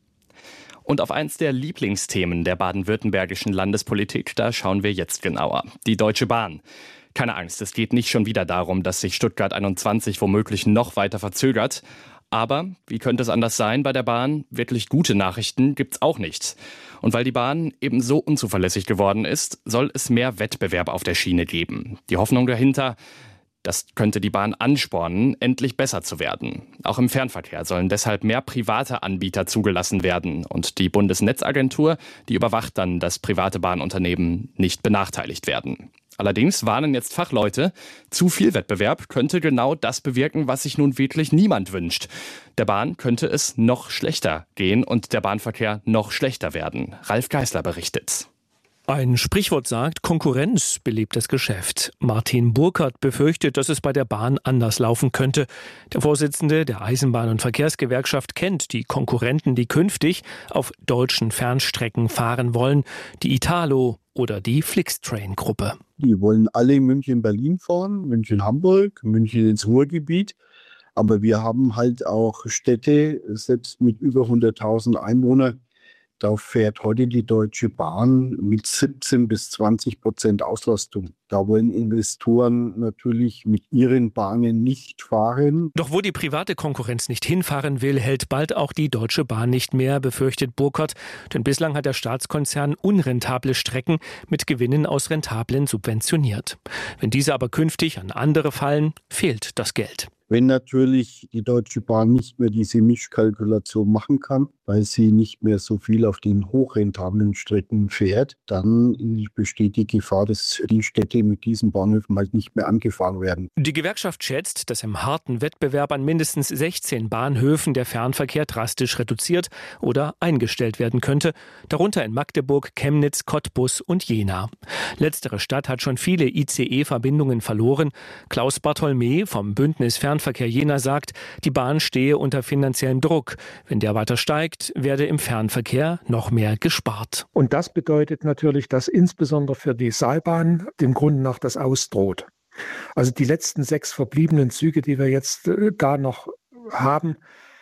Und auf eins der Lieblingsthemen der baden-württembergischen Landespolitik, da schauen wir jetzt genauer. Die Deutsche Bahn. Keine Angst, es geht nicht schon wieder darum, dass sich Stuttgart einundzwanzig womöglich noch weiter verzögert. Aber, wie könnte es anders sein bei der Bahn? Wirklich gute Nachrichten gibt's auch nicht. Und weil die Bahn eben so unzuverlässig geworden ist, soll es mehr Wettbewerb auf der Schiene geben. Die Hoffnung dahinter, das könnte die Bahn anspornen, endlich besser zu werden. Auch im Fernverkehr sollen deshalb mehr private Anbieter zugelassen werden. Und die Bundesnetzagentur, die überwacht dann, dass private Bahnunternehmen nicht benachteiligt werden. Allerdings warnen jetzt Fachleute, zu viel Wettbewerb könnte genau das bewirken, was sich nun wirklich niemand wünscht. Der Bahn könnte es noch schlechter gehen und der Bahnverkehr noch schlechter werden. Ralf Geißler berichtet. Ein Sprichwort sagt, Konkurrenz belebt das Geschäft. Martin Burkhardt befürchtet, dass es bei der Bahn anders laufen könnte. Der Vorsitzende der Eisenbahn- und Verkehrsgewerkschaft kennt die Konkurrenten, die künftig auf deutschen Fernstrecken fahren wollen. Die Italo oder die Flixtrain-Gruppe. Die wollen alle München-Berlin fahren, München-Hamburg, München ins Ruhrgebiet. Aber wir haben halt auch Städte, selbst mit über hunderttausend Einwohnern. Da fährt heute die Deutsche Bahn mit siebzehn bis zwanzig Prozent Auslastung. Da wollen Investoren natürlich mit ihren Bahnen nicht fahren. Doch wo die private Konkurrenz nicht hinfahren will, hält bald auch die Deutsche Bahn nicht mehr, befürchtet Burkhardt. Denn bislang hat der Staatskonzern unrentable Strecken mit Gewinnen aus rentablen subventioniert. Wenn diese aber künftig an andere fallen, fehlt das Geld. Wenn natürlich die Deutsche Bahn nicht mehr diese Mischkalkulation machen kann, weil sie nicht mehr so viel auf den hochrentablen Strecken fährt, dann besteht die Gefahr, dass die Städte mit diesen Bahnhöfen halt nicht mehr angefahren werden. Die Gewerkschaft schätzt, dass im harten Wettbewerb an mindestens sechzehn Bahnhöfen der Fernverkehr drastisch reduziert oder eingestellt werden könnte, darunter in Magdeburg, Chemnitz, Cottbus und Jena. Letztere Stadt hat schon viele I C E-Verbindungen verloren. Klaus Bartholmä vom Bündnis Fernverkehr Jena sagt, die Bahn stehe unter finanziellem Druck. Wenn der weiter steigt, werde im Fernverkehr noch mehr gespart. Und das bedeutet natürlich, dass insbesondere für die Seilbahn dem Grunde nach das ausdroht. Also die letzten sechs verbliebenen Züge, die wir jetzt äh, da noch haben,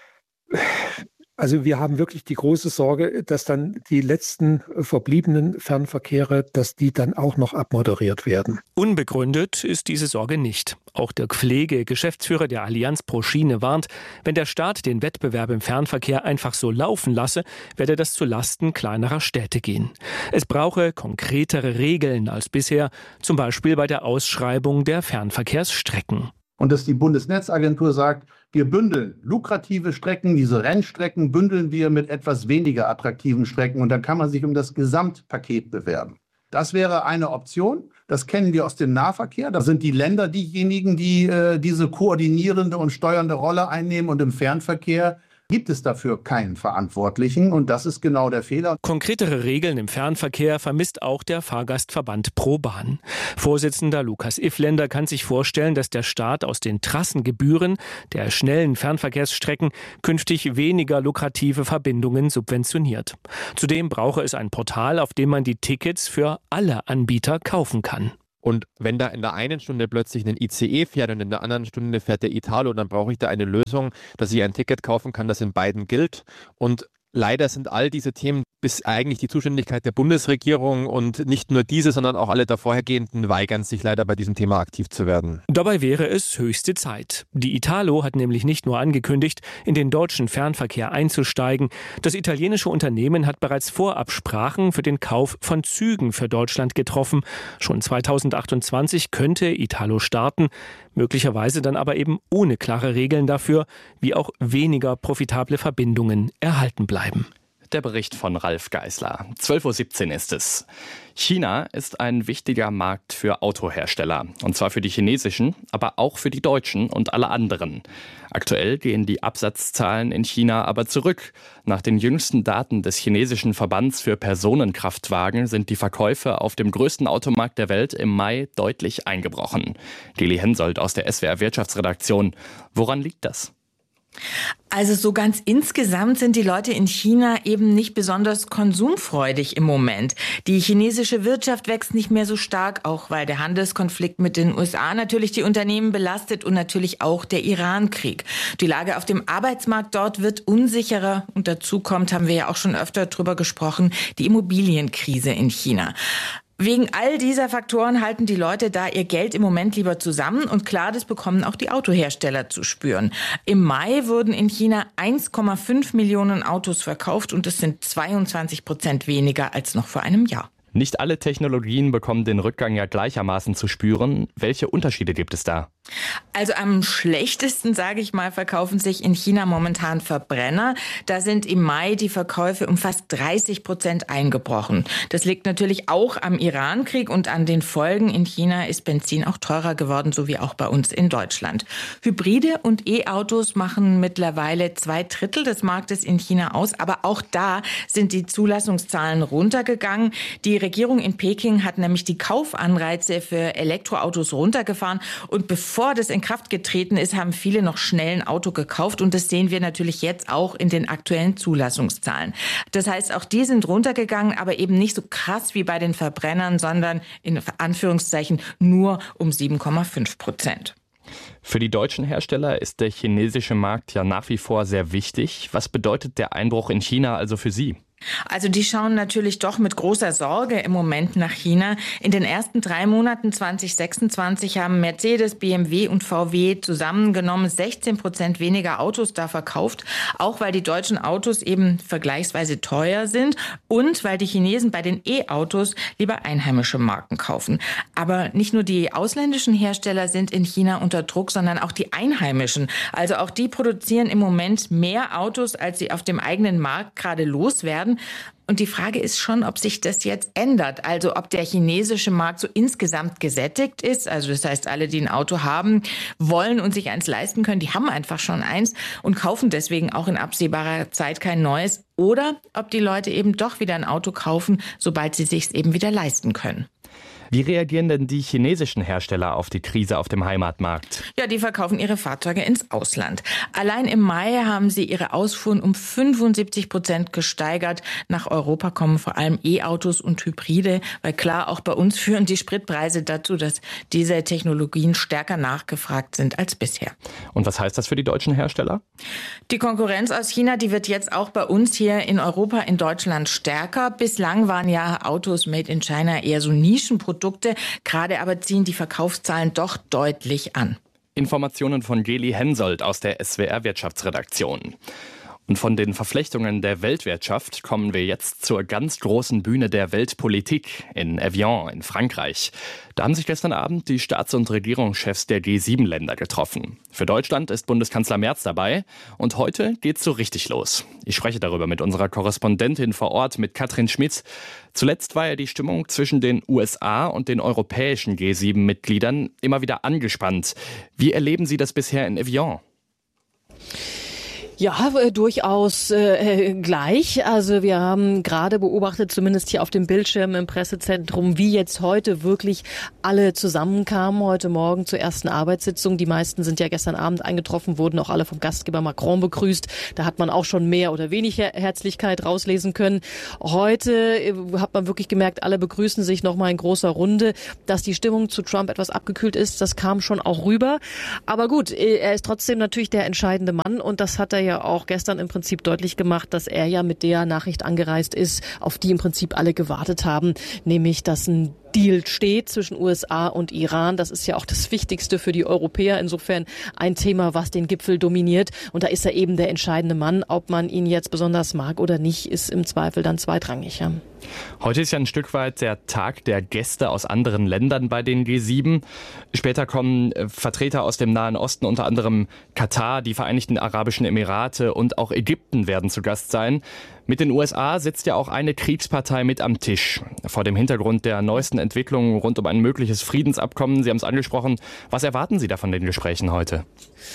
also wir haben wirklich die große Sorge, dass dann die letzten verbliebenen Fernverkehre, dass die dann auch noch abmoderiert werden. Unbegründet ist diese Sorge nicht. Auch Dirk Pflege, Geschäftsführer der Allianz pro Schiene, warnt, wenn der Staat den Wettbewerb im Fernverkehr einfach so laufen lasse, werde das zu Lasten kleinerer Städte gehen. Es brauche konkretere Regeln als bisher, zum Beispiel bei der Ausschreibung der Fernverkehrsstrecken. Und dass die Bundesnetzagentur sagt, wir bündeln lukrative Strecken, diese Rennstrecken bündeln wir mit etwas weniger attraktiven Strecken und dann kann man sich um das Gesamtpaket bewerben. Das wäre eine Option. Das kennen wir aus dem Nahverkehr. Da sind die Länder diejenigen, die äh, diese koordinierende und steuernde Rolle einnehmen. Und im Fernverkehr gibt es dafür keinen Verantwortlichen. Und das ist genau der Fehler. Konkretere Regeln im Fernverkehr vermisst auch der Fahrgastverband ProBahn. Vorsitzender Lukas Ifländer kann sich vorstellen, dass der Staat aus den Trassengebühren der schnellen Fernverkehrsstrecken künftig weniger lukrative Verbindungen subventioniert. Zudem brauche es ein Portal, auf dem man die Tickets für alle Anbieter kaufen kann. Und wenn da in der einen Stunde plötzlich ein I C E fährt und in der anderen Stunde fährt der Italo, dann brauche ich da eine Lösung, dass ich ein Ticket kaufen kann, das in beiden gilt. Und leider sind all diese Themen bis eigentlich die Zuständigkeit der Bundesregierung und nicht nur diese, sondern auch alle davorhergehenden weigern sich leider bei diesem Thema aktiv zu werden. Dabei wäre es höchste Zeit. Die Italo hat nämlich nicht nur angekündigt, in den deutschen Fernverkehr einzusteigen. Das italienische Unternehmen hat bereits Vorabsprachen für den Kauf von Zügen für Deutschland getroffen. Schon zweitausendachtundzwanzig könnte Italo starten, möglicherweise dann aber eben ohne klare Regeln dafür, wie auch weniger profitable Verbindungen erhalten bleiben. Der Bericht von Ralf Geisler. zwölf Uhr siebzehn ist es. China ist ein wichtiger Markt für Autohersteller. Und zwar für die chinesischen, aber auch für die deutschen und alle anderen. Aktuell gehen die Absatzzahlen in China aber zurück. Nach den jüngsten Daten des chinesischen Verbands für Personenkraftwagen sind die Verkäufe auf dem größten Automarkt der Welt im Mai deutlich eingebrochen. Geli Hensoldt aus der S W R Wirtschaftsredaktion. Woran liegt das? Also so ganz insgesamt sind die Leute in China eben nicht besonders konsumfreudig im Moment. Die chinesische Wirtschaft wächst nicht mehr so stark, auch weil der Handelskonflikt mit den U S A natürlich die Unternehmen belastet und natürlich auch der Iran-Krieg. Die Lage auf dem Arbeitsmarkt dort wird unsicherer und dazu kommt, haben wir ja auch schon öfter drüber gesprochen, die Immobilienkrise in China. Wegen all dieser Faktoren halten die Leute da ihr Geld im Moment lieber zusammen und klar, das bekommen auch die Autohersteller zu spüren. Im Mai wurden in China eins Komma fünf Millionen Autos verkauft und das sind zweiundzwanzig Prozent weniger als noch vor einem Jahr. Nicht alle Technologien bekommen den Rückgang ja gleichermaßen zu spüren. Welche Unterschiede gibt es da? Also am schlechtesten, sage ich mal, verkaufen sich in China momentan Verbrenner. Da sind im Mai die Verkäufe um fast dreißig Prozent eingebrochen. Das liegt natürlich auch am Iran-Krieg und an den Folgen. In China ist Benzin auch teurer geworden, so wie auch bei uns in Deutschland. Hybride und E-Autos machen mittlerweile zwei Drittel des Marktes in China aus. Aber auch da sind die Zulassungszahlen runtergegangen. Die Regierung in Peking hat nämlich die Kaufanreize für Elektroautos runtergefahren und bevor Bevor das in Kraft getreten ist, haben viele noch schnell ein Auto gekauft und das sehen wir natürlich jetzt auch in den aktuellen Zulassungszahlen. Das heißt, auch die sind runtergegangen, aber eben nicht so krass wie bei den Verbrennern, sondern in Anführungszeichen nur um sieben Komma fünf Prozent. Für die deutschen Hersteller ist der chinesische Markt ja nach wie vor sehr wichtig. Was bedeutet der Einbruch in China also für Sie? Also die schauen natürlich doch mit großer Sorge im Moment nach China. In den ersten drei Monaten zwanzig sechsundzwanzig haben Mercedes, B M W und V W zusammengenommen sechzehn Prozent weniger Autos da verkauft. Auch weil die deutschen Autos eben vergleichsweise teuer sind und weil die Chinesen bei den E-Autos lieber einheimische Marken kaufen. Aber nicht nur die ausländischen Hersteller sind in China unter Druck, sondern auch die einheimischen. Also auch die produzieren im Moment mehr Autos, als sie auf dem eigenen Markt gerade loswerden. Und die Frage ist schon, ob sich das jetzt ändert. Also ob der chinesische Markt so insgesamt gesättigt ist. Also das heißt, alle, die ein Auto haben, wollen und sich eins leisten können, die haben einfach schon eins und kaufen deswegen auch in absehbarer Zeit kein neues. Oder ob die Leute eben doch wieder ein Auto kaufen, sobald sie sich es eben wieder leisten können. Wie reagieren denn die chinesischen Hersteller auf die Krise auf dem Heimatmarkt? Ja, die verkaufen ihre Fahrzeuge ins Ausland. Allein im Mai haben sie ihre Ausfuhren um fünfundsiebzig Prozent gesteigert. Nach Europa kommen vor allem E-Autos und Hybride, weil klar, auch bei uns führen die Spritpreise dazu, dass diese Technologien stärker nachgefragt sind als bisher. Und was heißt das für die deutschen Hersteller? Die Konkurrenz aus China, die wird jetzt auch bei uns hier in Europa, in Deutschland stärker. Bislang waren ja Autos made in China eher so Nischenprodukte. Gerade aber ziehen die Verkaufszahlen doch deutlich an. Informationen von Geli Hensoldt aus der S W R Wirtschaftsredaktion. Und von den Verflechtungen der Weltwirtschaft kommen wir jetzt zur ganz großen Bühne der Weltpolitik in Evian in Frankreich. Da haben sich gestern Abend die Staats- und Regierungschefs der G sieben Länder getroffen. Für Deutschland ist Bundeskanzler Merz dabei und heute geht's so richtig los. Ich spreche darüber mit unserer Korrespondentin vor Ort, mit Katrin Schmidt. Zuletzt war ja die Stimmung zwischen den U S A und den europäischen G sieben Mitgliedern immer wieder angespannt. Wie erleben Sie das bisher in Evian? Ja, äh, durchaus äh, gleich. Also wir haben gerade beobachtet, zumindest hier auf dem Bildschirm im Pressezentrum, wie jetzt heute wirklich alle zusammenkamen, heute Morgen zur ersten Arbeitssitzung. Die meisten sind ja gestern Abend eingetroffen, wurden auch alle vom Gastgeber Macron begrüßt. Da hat man auch schon mehr oder weniger Herzlichkeit rauslesen können. Heute äh, hat man wirklich gemerkt, alle begrüßen sich nochmal in großer Runde. Dass die Stimmung zu Trump etwas abgekühlt ist, das kam schon auch rüber. Aber gut, äh, er ist trotzdem natürlich der entscheidende Mann und das hat er ja auch gestern im Prinzip deutlich gemacht, dass er ja mit der Nachricht angereist ist, auf die im Prinzip alle gewartet haben, nämlich dass ein Deal steht zwischen U S A und Iran. Das ist ja auch das Wichtigste für die Europäer. Insofern ein Thema, was den Gipfel dominiert. Und da ist er eben der entscheidende Mann. Ob man ihn jetzt besonders mag oder nicht, ist im Zweifel dann zweitrangig. Ja. Heute ist ja ein Stück weit der Tag der Gäste aus anderen Ländern bei den G sieben. Später kommen Vertreter aus dem Nahen Osten, unter anderem Katar, die Vereinigten Arabischen Emirate und auch Ägypten werden zu Gast sein. Mit den U S A sitzt ja auch eine Kriegspartei mit am Tisch. Vor dem Hintergrund der neuesten Entwicklungen rund um ein mögliches Friedensabkommen, Sie haben es angesprochen, was erwarten Sie da von den Gesprächen heute?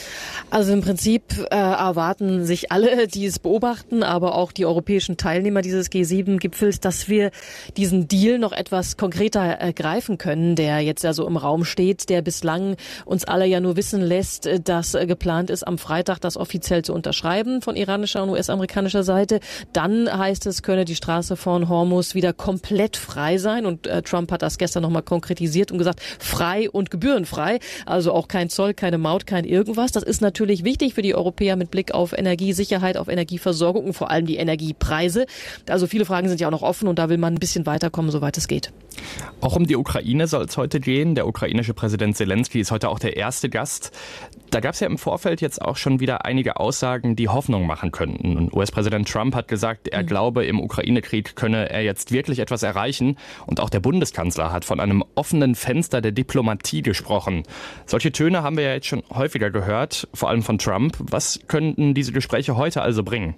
Also im Prinzip äh, erwarten sich alle, die es beobachten, aber auch die europäischen Teilnehmer dieses G sieben Gipfels, dass wir diesen Deal noch etwas konkreter ergreifen können, der jetzt ja so im Raum steht, der bislang uns alle ja nur wissen lässt, dass äh, geplant ist, am Freitag das offiziell zu unterschreiben von iranischer und U S-amerikanischer Seite. Dann heißt es, könne die Straße von Hormuz wieder komplett frei sein und äh, Trump hat das gestern nochmal konkretisiert und gesagt, frei und gebührenfrei, also auch kein Zoll, keine Maut, kein irgendwas. Das ist natürlich natürlich wichtig für die Europäer mit Blick auf Energiesicherheit, auf Energieversorgung und vor allem die Energiepreise. Also viele Fragen sind ja auch noch offen und da will man ein bisschen weiterkommen, soweit es geht. Auch um die Ukraine soll es heute gehen. Der ukrainische Präsident Zelensky ist heute auch der erste Gast. Da gab es ja im Vorfeld jetzt auch schon wieder einige Aussagen, die Hoffnung machen könnten. Und U S-Präsident Trump hat gesagt, er mhm. glaube, im Ukraine-Krieg könne er jetzt wirklich etwas erreichen. Und auch der Bundeskanzler hat von einem offenen Fenster der Diplomatie gesprochen. Solche Töne haben wir ja jetzt schon häufiger gehört, vor allem von Trump. Was könnten diese Gespräche heute also bringen?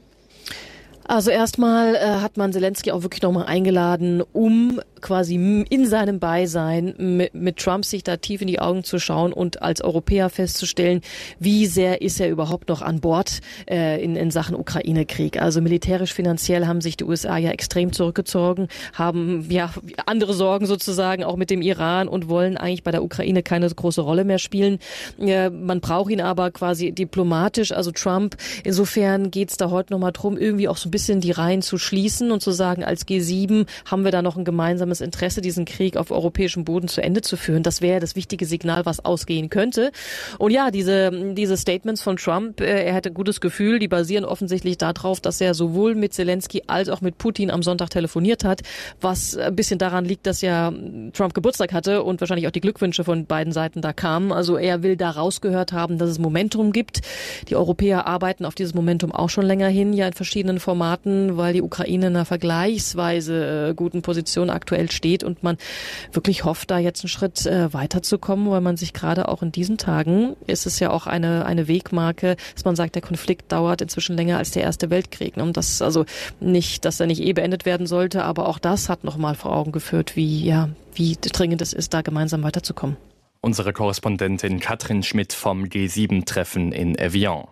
Also erstmal äh, hat man Zelensky auch wirklich nochmal eingeladen, um quasi in seinem Beisein mit, mit Trump sich da tief in die Augen zu schauen und als Europäer festzustellen, wie sehr ist er überhaupt noch an Bord äh, in, in Sachen Ukraine-Krieg. Also militärisch, finanziell haben sich die U S A ja extrem zurückgezogen, haben ja andere Sorgen sozusagen auch mit dem Iran und wollen eigentlich bei der Ukraine keine große Rolle mehr spielen. Äh, man braucht ihn aber quasi diplomatisch, also Trump. Insofern geht's da heute nochmal drum, irgendwie auch so ein bisschen die Reihen zu schließen und zu sagen, als G sieben haben wir da noch ein gemeinsames Interesse, diesen Krieg auf europäischem Boden zu Ende zu führen. Das wäre das wichtige Signal, was ausgehen könnte. Und ja, diese, diese Statements von Trump, äh, er hätte ein gutes Gefühl, die basieren offensichtlich darauf, dass er sowohl mit Zelensky als auch mit Putin am Sonntag telefoniert hat, was ein bisschen daran liegt, dass ja Trump Geburtstag hatte und wahrscheinlich auch die Glückwünsche von beiden Seiten da kamen. Also er will da rausgehört haben, dass es Momentum gibt. Die Europäer arbeiten auf dieses Momentum auch schon länger hin, ja in verschiedenen Formaten, weil die Ukraine in einer vergleichsweise äh, guten Position aktuell steht und man wirklich hofft, da jetzt einen Schritt äh, weiterzukommen, weil man sich gerade auch in diesen Tagen, ist es ja auch eine eine Wegmarke, dass man sagt, der Konflikt dauert inzwischen länger als der Erste Weltkrieg. Und das also nicht, dass er nicht eh beendet werden sollte, aber auch das hat nochmal vor Augen geführt, wie ja wie dringend es ist, da gemeinsam weiterzukommen. Unsere Korrespondentin Katrin Schmidt vom G sieben Treffen in Evian.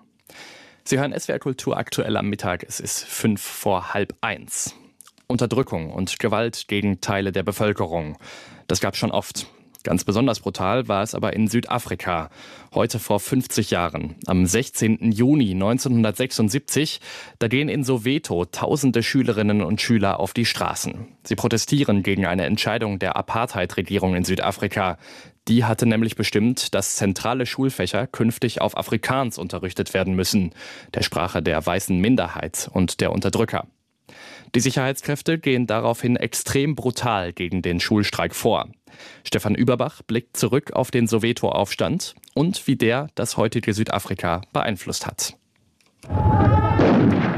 Sie hören S W R Kultur aktuell am Mittag. Es ist fünf vor halb eins. Unterdrückung und Gewalt gegen Teile der Bevölkerung. Das gab es schon oft. Ganz besonders brutal war es aber in Südafrika. Heute vor fünfzig Jahren, am sechzehnten Juni neunzehnhundertsechsundsiebzig, da gehen in Soweto tausende Schülerinnen und Schüler auf die Straßen. Sie protestieren gegen eine Entscheidung der Apartheid-Regierung in Südafrika. Die hatte nämlich bestimmt, dass zentrale Schulfächer künftig auf Afrikaans unterrichtet werden müssen, der Sprache der weißen Minderheit und der Unterdrücker. Die Sicherheitskräfte gehen daraufhin extrem brutal gegen den Schulstreik vor. Stefan Überbach blickt zurück auf den Soweto-Aufstand und wie der das heutige Südafrika beeinflusst hat.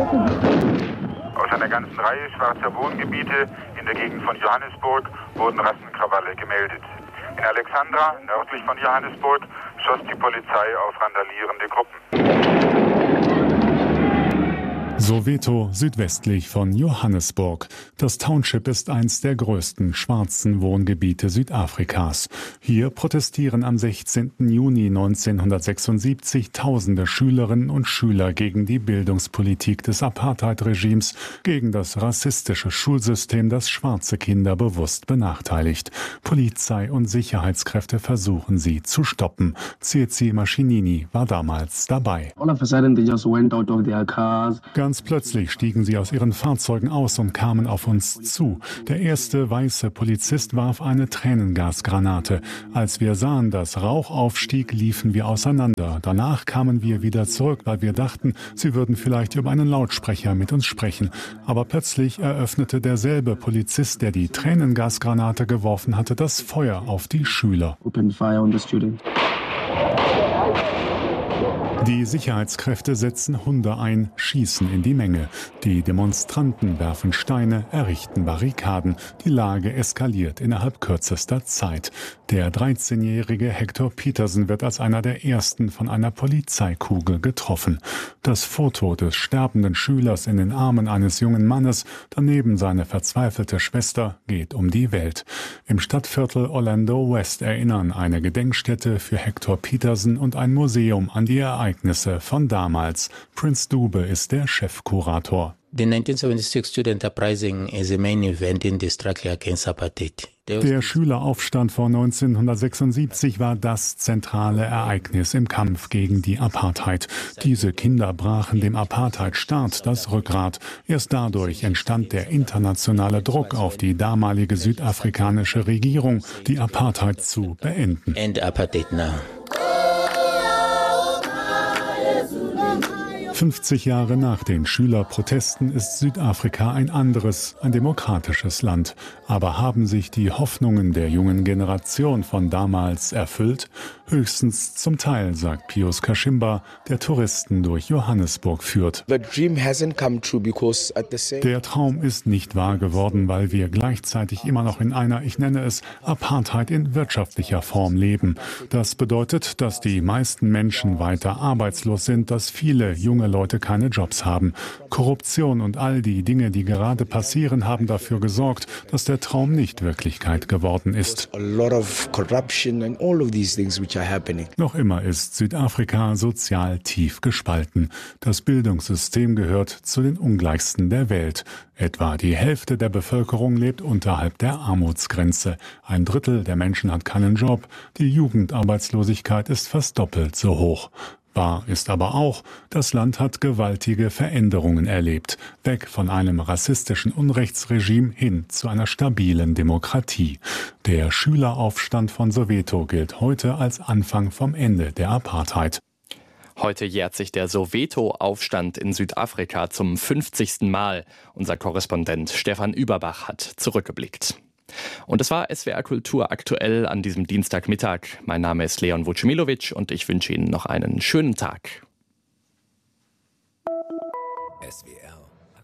Aus einer ganzen Reihe schwarzer Wohngebiete in der Gegend von Johannesburg wurden Rassenkrawalle gemeldet. In Alexandra, nördlich von Johannesburg, schoss die Polizei auf randalierende Gruppen. Soweto, südwestlich von Johannesburg. Das Township ist eins der größten schwarzen Wohngebiete Südafrikas. Hier protestieren am sechzehnten Juni neunzehnhundertsechsundsiebzig tausende Schülerinnen und Schüler gegen die Bildungspolitik des Apartheid-Regimes, gegen das rassistische Schulsystem, das schwarze Kinder bewusst benachteiligt. Polizei und Sicherheitskräfte versuchen sie zu stoppen. Tsitsi Mashinini war damals dabei. All of a sudden they just went out of their cars. Ganz plötzlich stiegen sie aus ihren Fahrzeugen aus und kamen auf uns zu. Der erste weiße Polizist warf eine Tränengasgranate. Als wir sahen, dass Rauch aufstieg, liefen wir auseinander. Danach kamen wir wieder zurück, weil wir dachten, sie würden vielleicht über einen Lautsprecher mit uns sprechen. Aber plötzlich eröffnete derselbe Polizist, der die Tränengasgranate geworfen hatte, das Feuer auf die Schüler. Open fire on the student. Die Sicherheitskräfte setzen Hunde ein, schießen in die Menge. Die Demonstranten werfen Steine, errichten Barrikaden. Die Lage eskaliert innerhalb kürzester Zeit. Der dreizehnjährige Hector Peterson wird als einer der ersten von einer Polizeikugel getroffen. Das Foto des sterbenden Schülers in den Armen eines jungen Mannes, daneben seine verzweifelte Schwester, geht um die Welt. Im Stadtviertel Orlando West erinnern eine Gedenkstätte für Hector Peterson und ein Museum an die Ereignisse von damals. Prince Dube ist der Chefkurator. The nineteen seventy-six Student Uprising is a main event in the struggle against apartheid. Der Schüleraufstand von neunzehnhundertsechsundsiebzig war das zentrale Ereignis im Kampf gegen die Apartheid. Diese Kinder brachen dem Apartheidstaat das Rückgrat. Erst dadurch entstand der internationale Druck auf die damalige südafrikanische Regierung, die Apartheid zu beenden. End apartheid now. fünfzig Jahre nach den Schülerprotesten ist Südafrika ein anderes, ein demokratisches Land. Aber haben sich die Hoffnungen der jungen Generation von damals erfüllt? Höchstens zum Teil, sagt Pius Kashimba, der Touristen durch Johannesburg führt. Der Traum ist nicht wahr geworden, weil wir gleichzeitig immer noch in einer, ich nenne es, Apartheid in wirtschaftlicher Form leben. Das bedeutet, dass die meisten Menschen weiter arbeitslos sind, dass viele junge Leute keine Jobs haben. Korruption und all die Dinge, die gerade passieren, haben dafür gesorgt, dass der Traum nicht Wirklichkeit geworden ist. Noch immer ist Südafrika sozial tief gespalten. Das Bildungssystem gehört zu den ungleichsten der Welt. Etwa die Hälfte der Bevölkerung lebt unterhalb der Armutsgrenze. Ein Drittel der Menschen hat keinen Job. Die Jugendarbeitslosigkeit ist fast doppelt so hoch. Wahr ist aber auch, das Land hat gewaltige Veränderungen erlebt, weg von einem rassistischen Unrechtsregime hin zu einer stabilen Demokratie. Der Schüleraufstand von Soweto gilt heute als Anfang vom Ende der Apartheid. Heute jährt sich der Soweto-Aufstand in Südafrika zum fünfzigsten Mal. Unser Korrespondent Stefan Überbach hat zurückgeblickt. Und das war S W R Kultur aktuell an diesem Dienstagmittag. Mein Name ist Leon Vucimilovic und ich wünsche Ihnen noch einen schönen Tag. S W R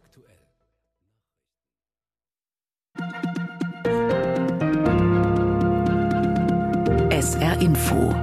aktuell. S R Info.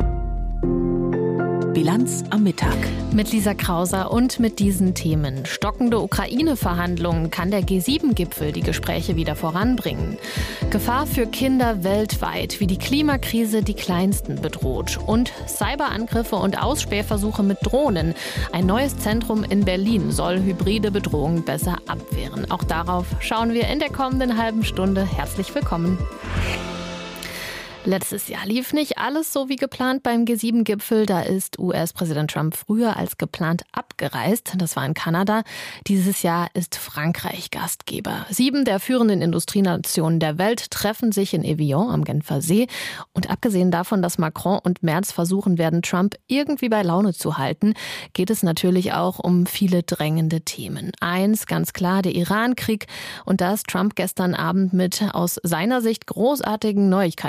Bilanz am Mittag. Mit Lisa Krauser und mit diesen Themen. Stockende Ukraine-Verhandlungen. Kann der G sieben Gipfel die Gespräche wieder voranbringen? Gefahr für Kinder weltweit, wie die Klimakrise die Kleinsten bedroht. Und Cyberangriffe und Ausspähversuche mit Drohnen. Ein neues Zentrum in Berlin soll hybride Bedrohungen besser abwehren. Auch darauf schauen wir in der kommenden halben Stunde. Herzlich willkommen. Letztes Jahr lief nicht alles so wie geplant beim G sieben Gipfel. Da ist U S-Präsident Trump früher als geplant abgereist. Das war in Kanada. Dieses Jahr ist Frankreich Gastgeber. Sieben der führenden Industrienationen der Welt treffen sich in Evian am Genfer See. Und abgesehen davon, dass Macron und Merz versuchen werden, Trump irgendwie bei Laune zu halten, geht es natürlich auch um viele drängende Themen. Eins, ganz klar, der Iran-Krieg. Und da ist Trump gestern Abend mit aus seiner Sicht großartigen Neuigkeiten angereist.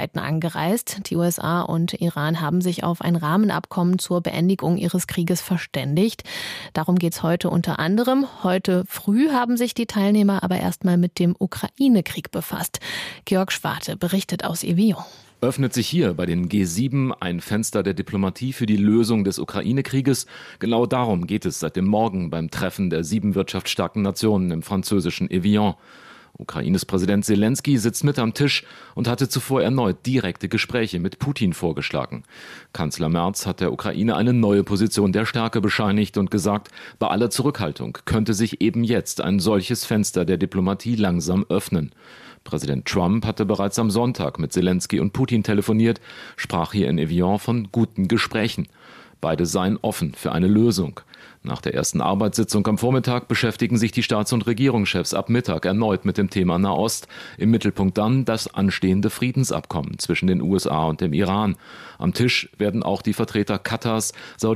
angereist. Die U S A und Iran haben sich auf ein Rahmenabkommen zur Beendigung ihres Krieges verständigt. Darum geht es heute unter anderem. Heute früh haben sich die Teilnehmer aber erstmal mit dem Ukraine-Krieg befasst. Georg Schwarte berichtet aus Evian. Öffnet sich hier bei den G sieben ein Fenster der Diplomatie für die Lösung des Ukraine-Krieges? Genau darum geht es seit dem Morgen beim Treffen der sieben wirtschaftsstarken Nationen im französischen Evian. Ukraines Präsident Zelensky sitzt mit am Tisch und hatte zuvor erneut direkte Gespräche mit Putin vorgeschlagen. Kanzler Merz hat der Ukraine eine neue Position der Stärke bescheinigt und gesagt, bei aller Zurückhaltung könnte sich eben jetzt ein solches Fenster der Diplomatie langsam öffnen. Präsident Trump hatte bereits am Sonntag mit Zelensky und Putin telefoniert, sprach hier in Evian von guten Gesprächen. Beide seien offen für eine Lösung. Nach der ersten Arbeitssitzung am Vormittag beschäftigen sich die Staats- und Regierungschefs ab Mittag erneut mit dem Thema Nahost. Im Mittelpunkt dann das anstehende Friedensabkommen zwischen den U S A und dem Iran. Am Tisch werden auch die Vertreter Katars, Saudi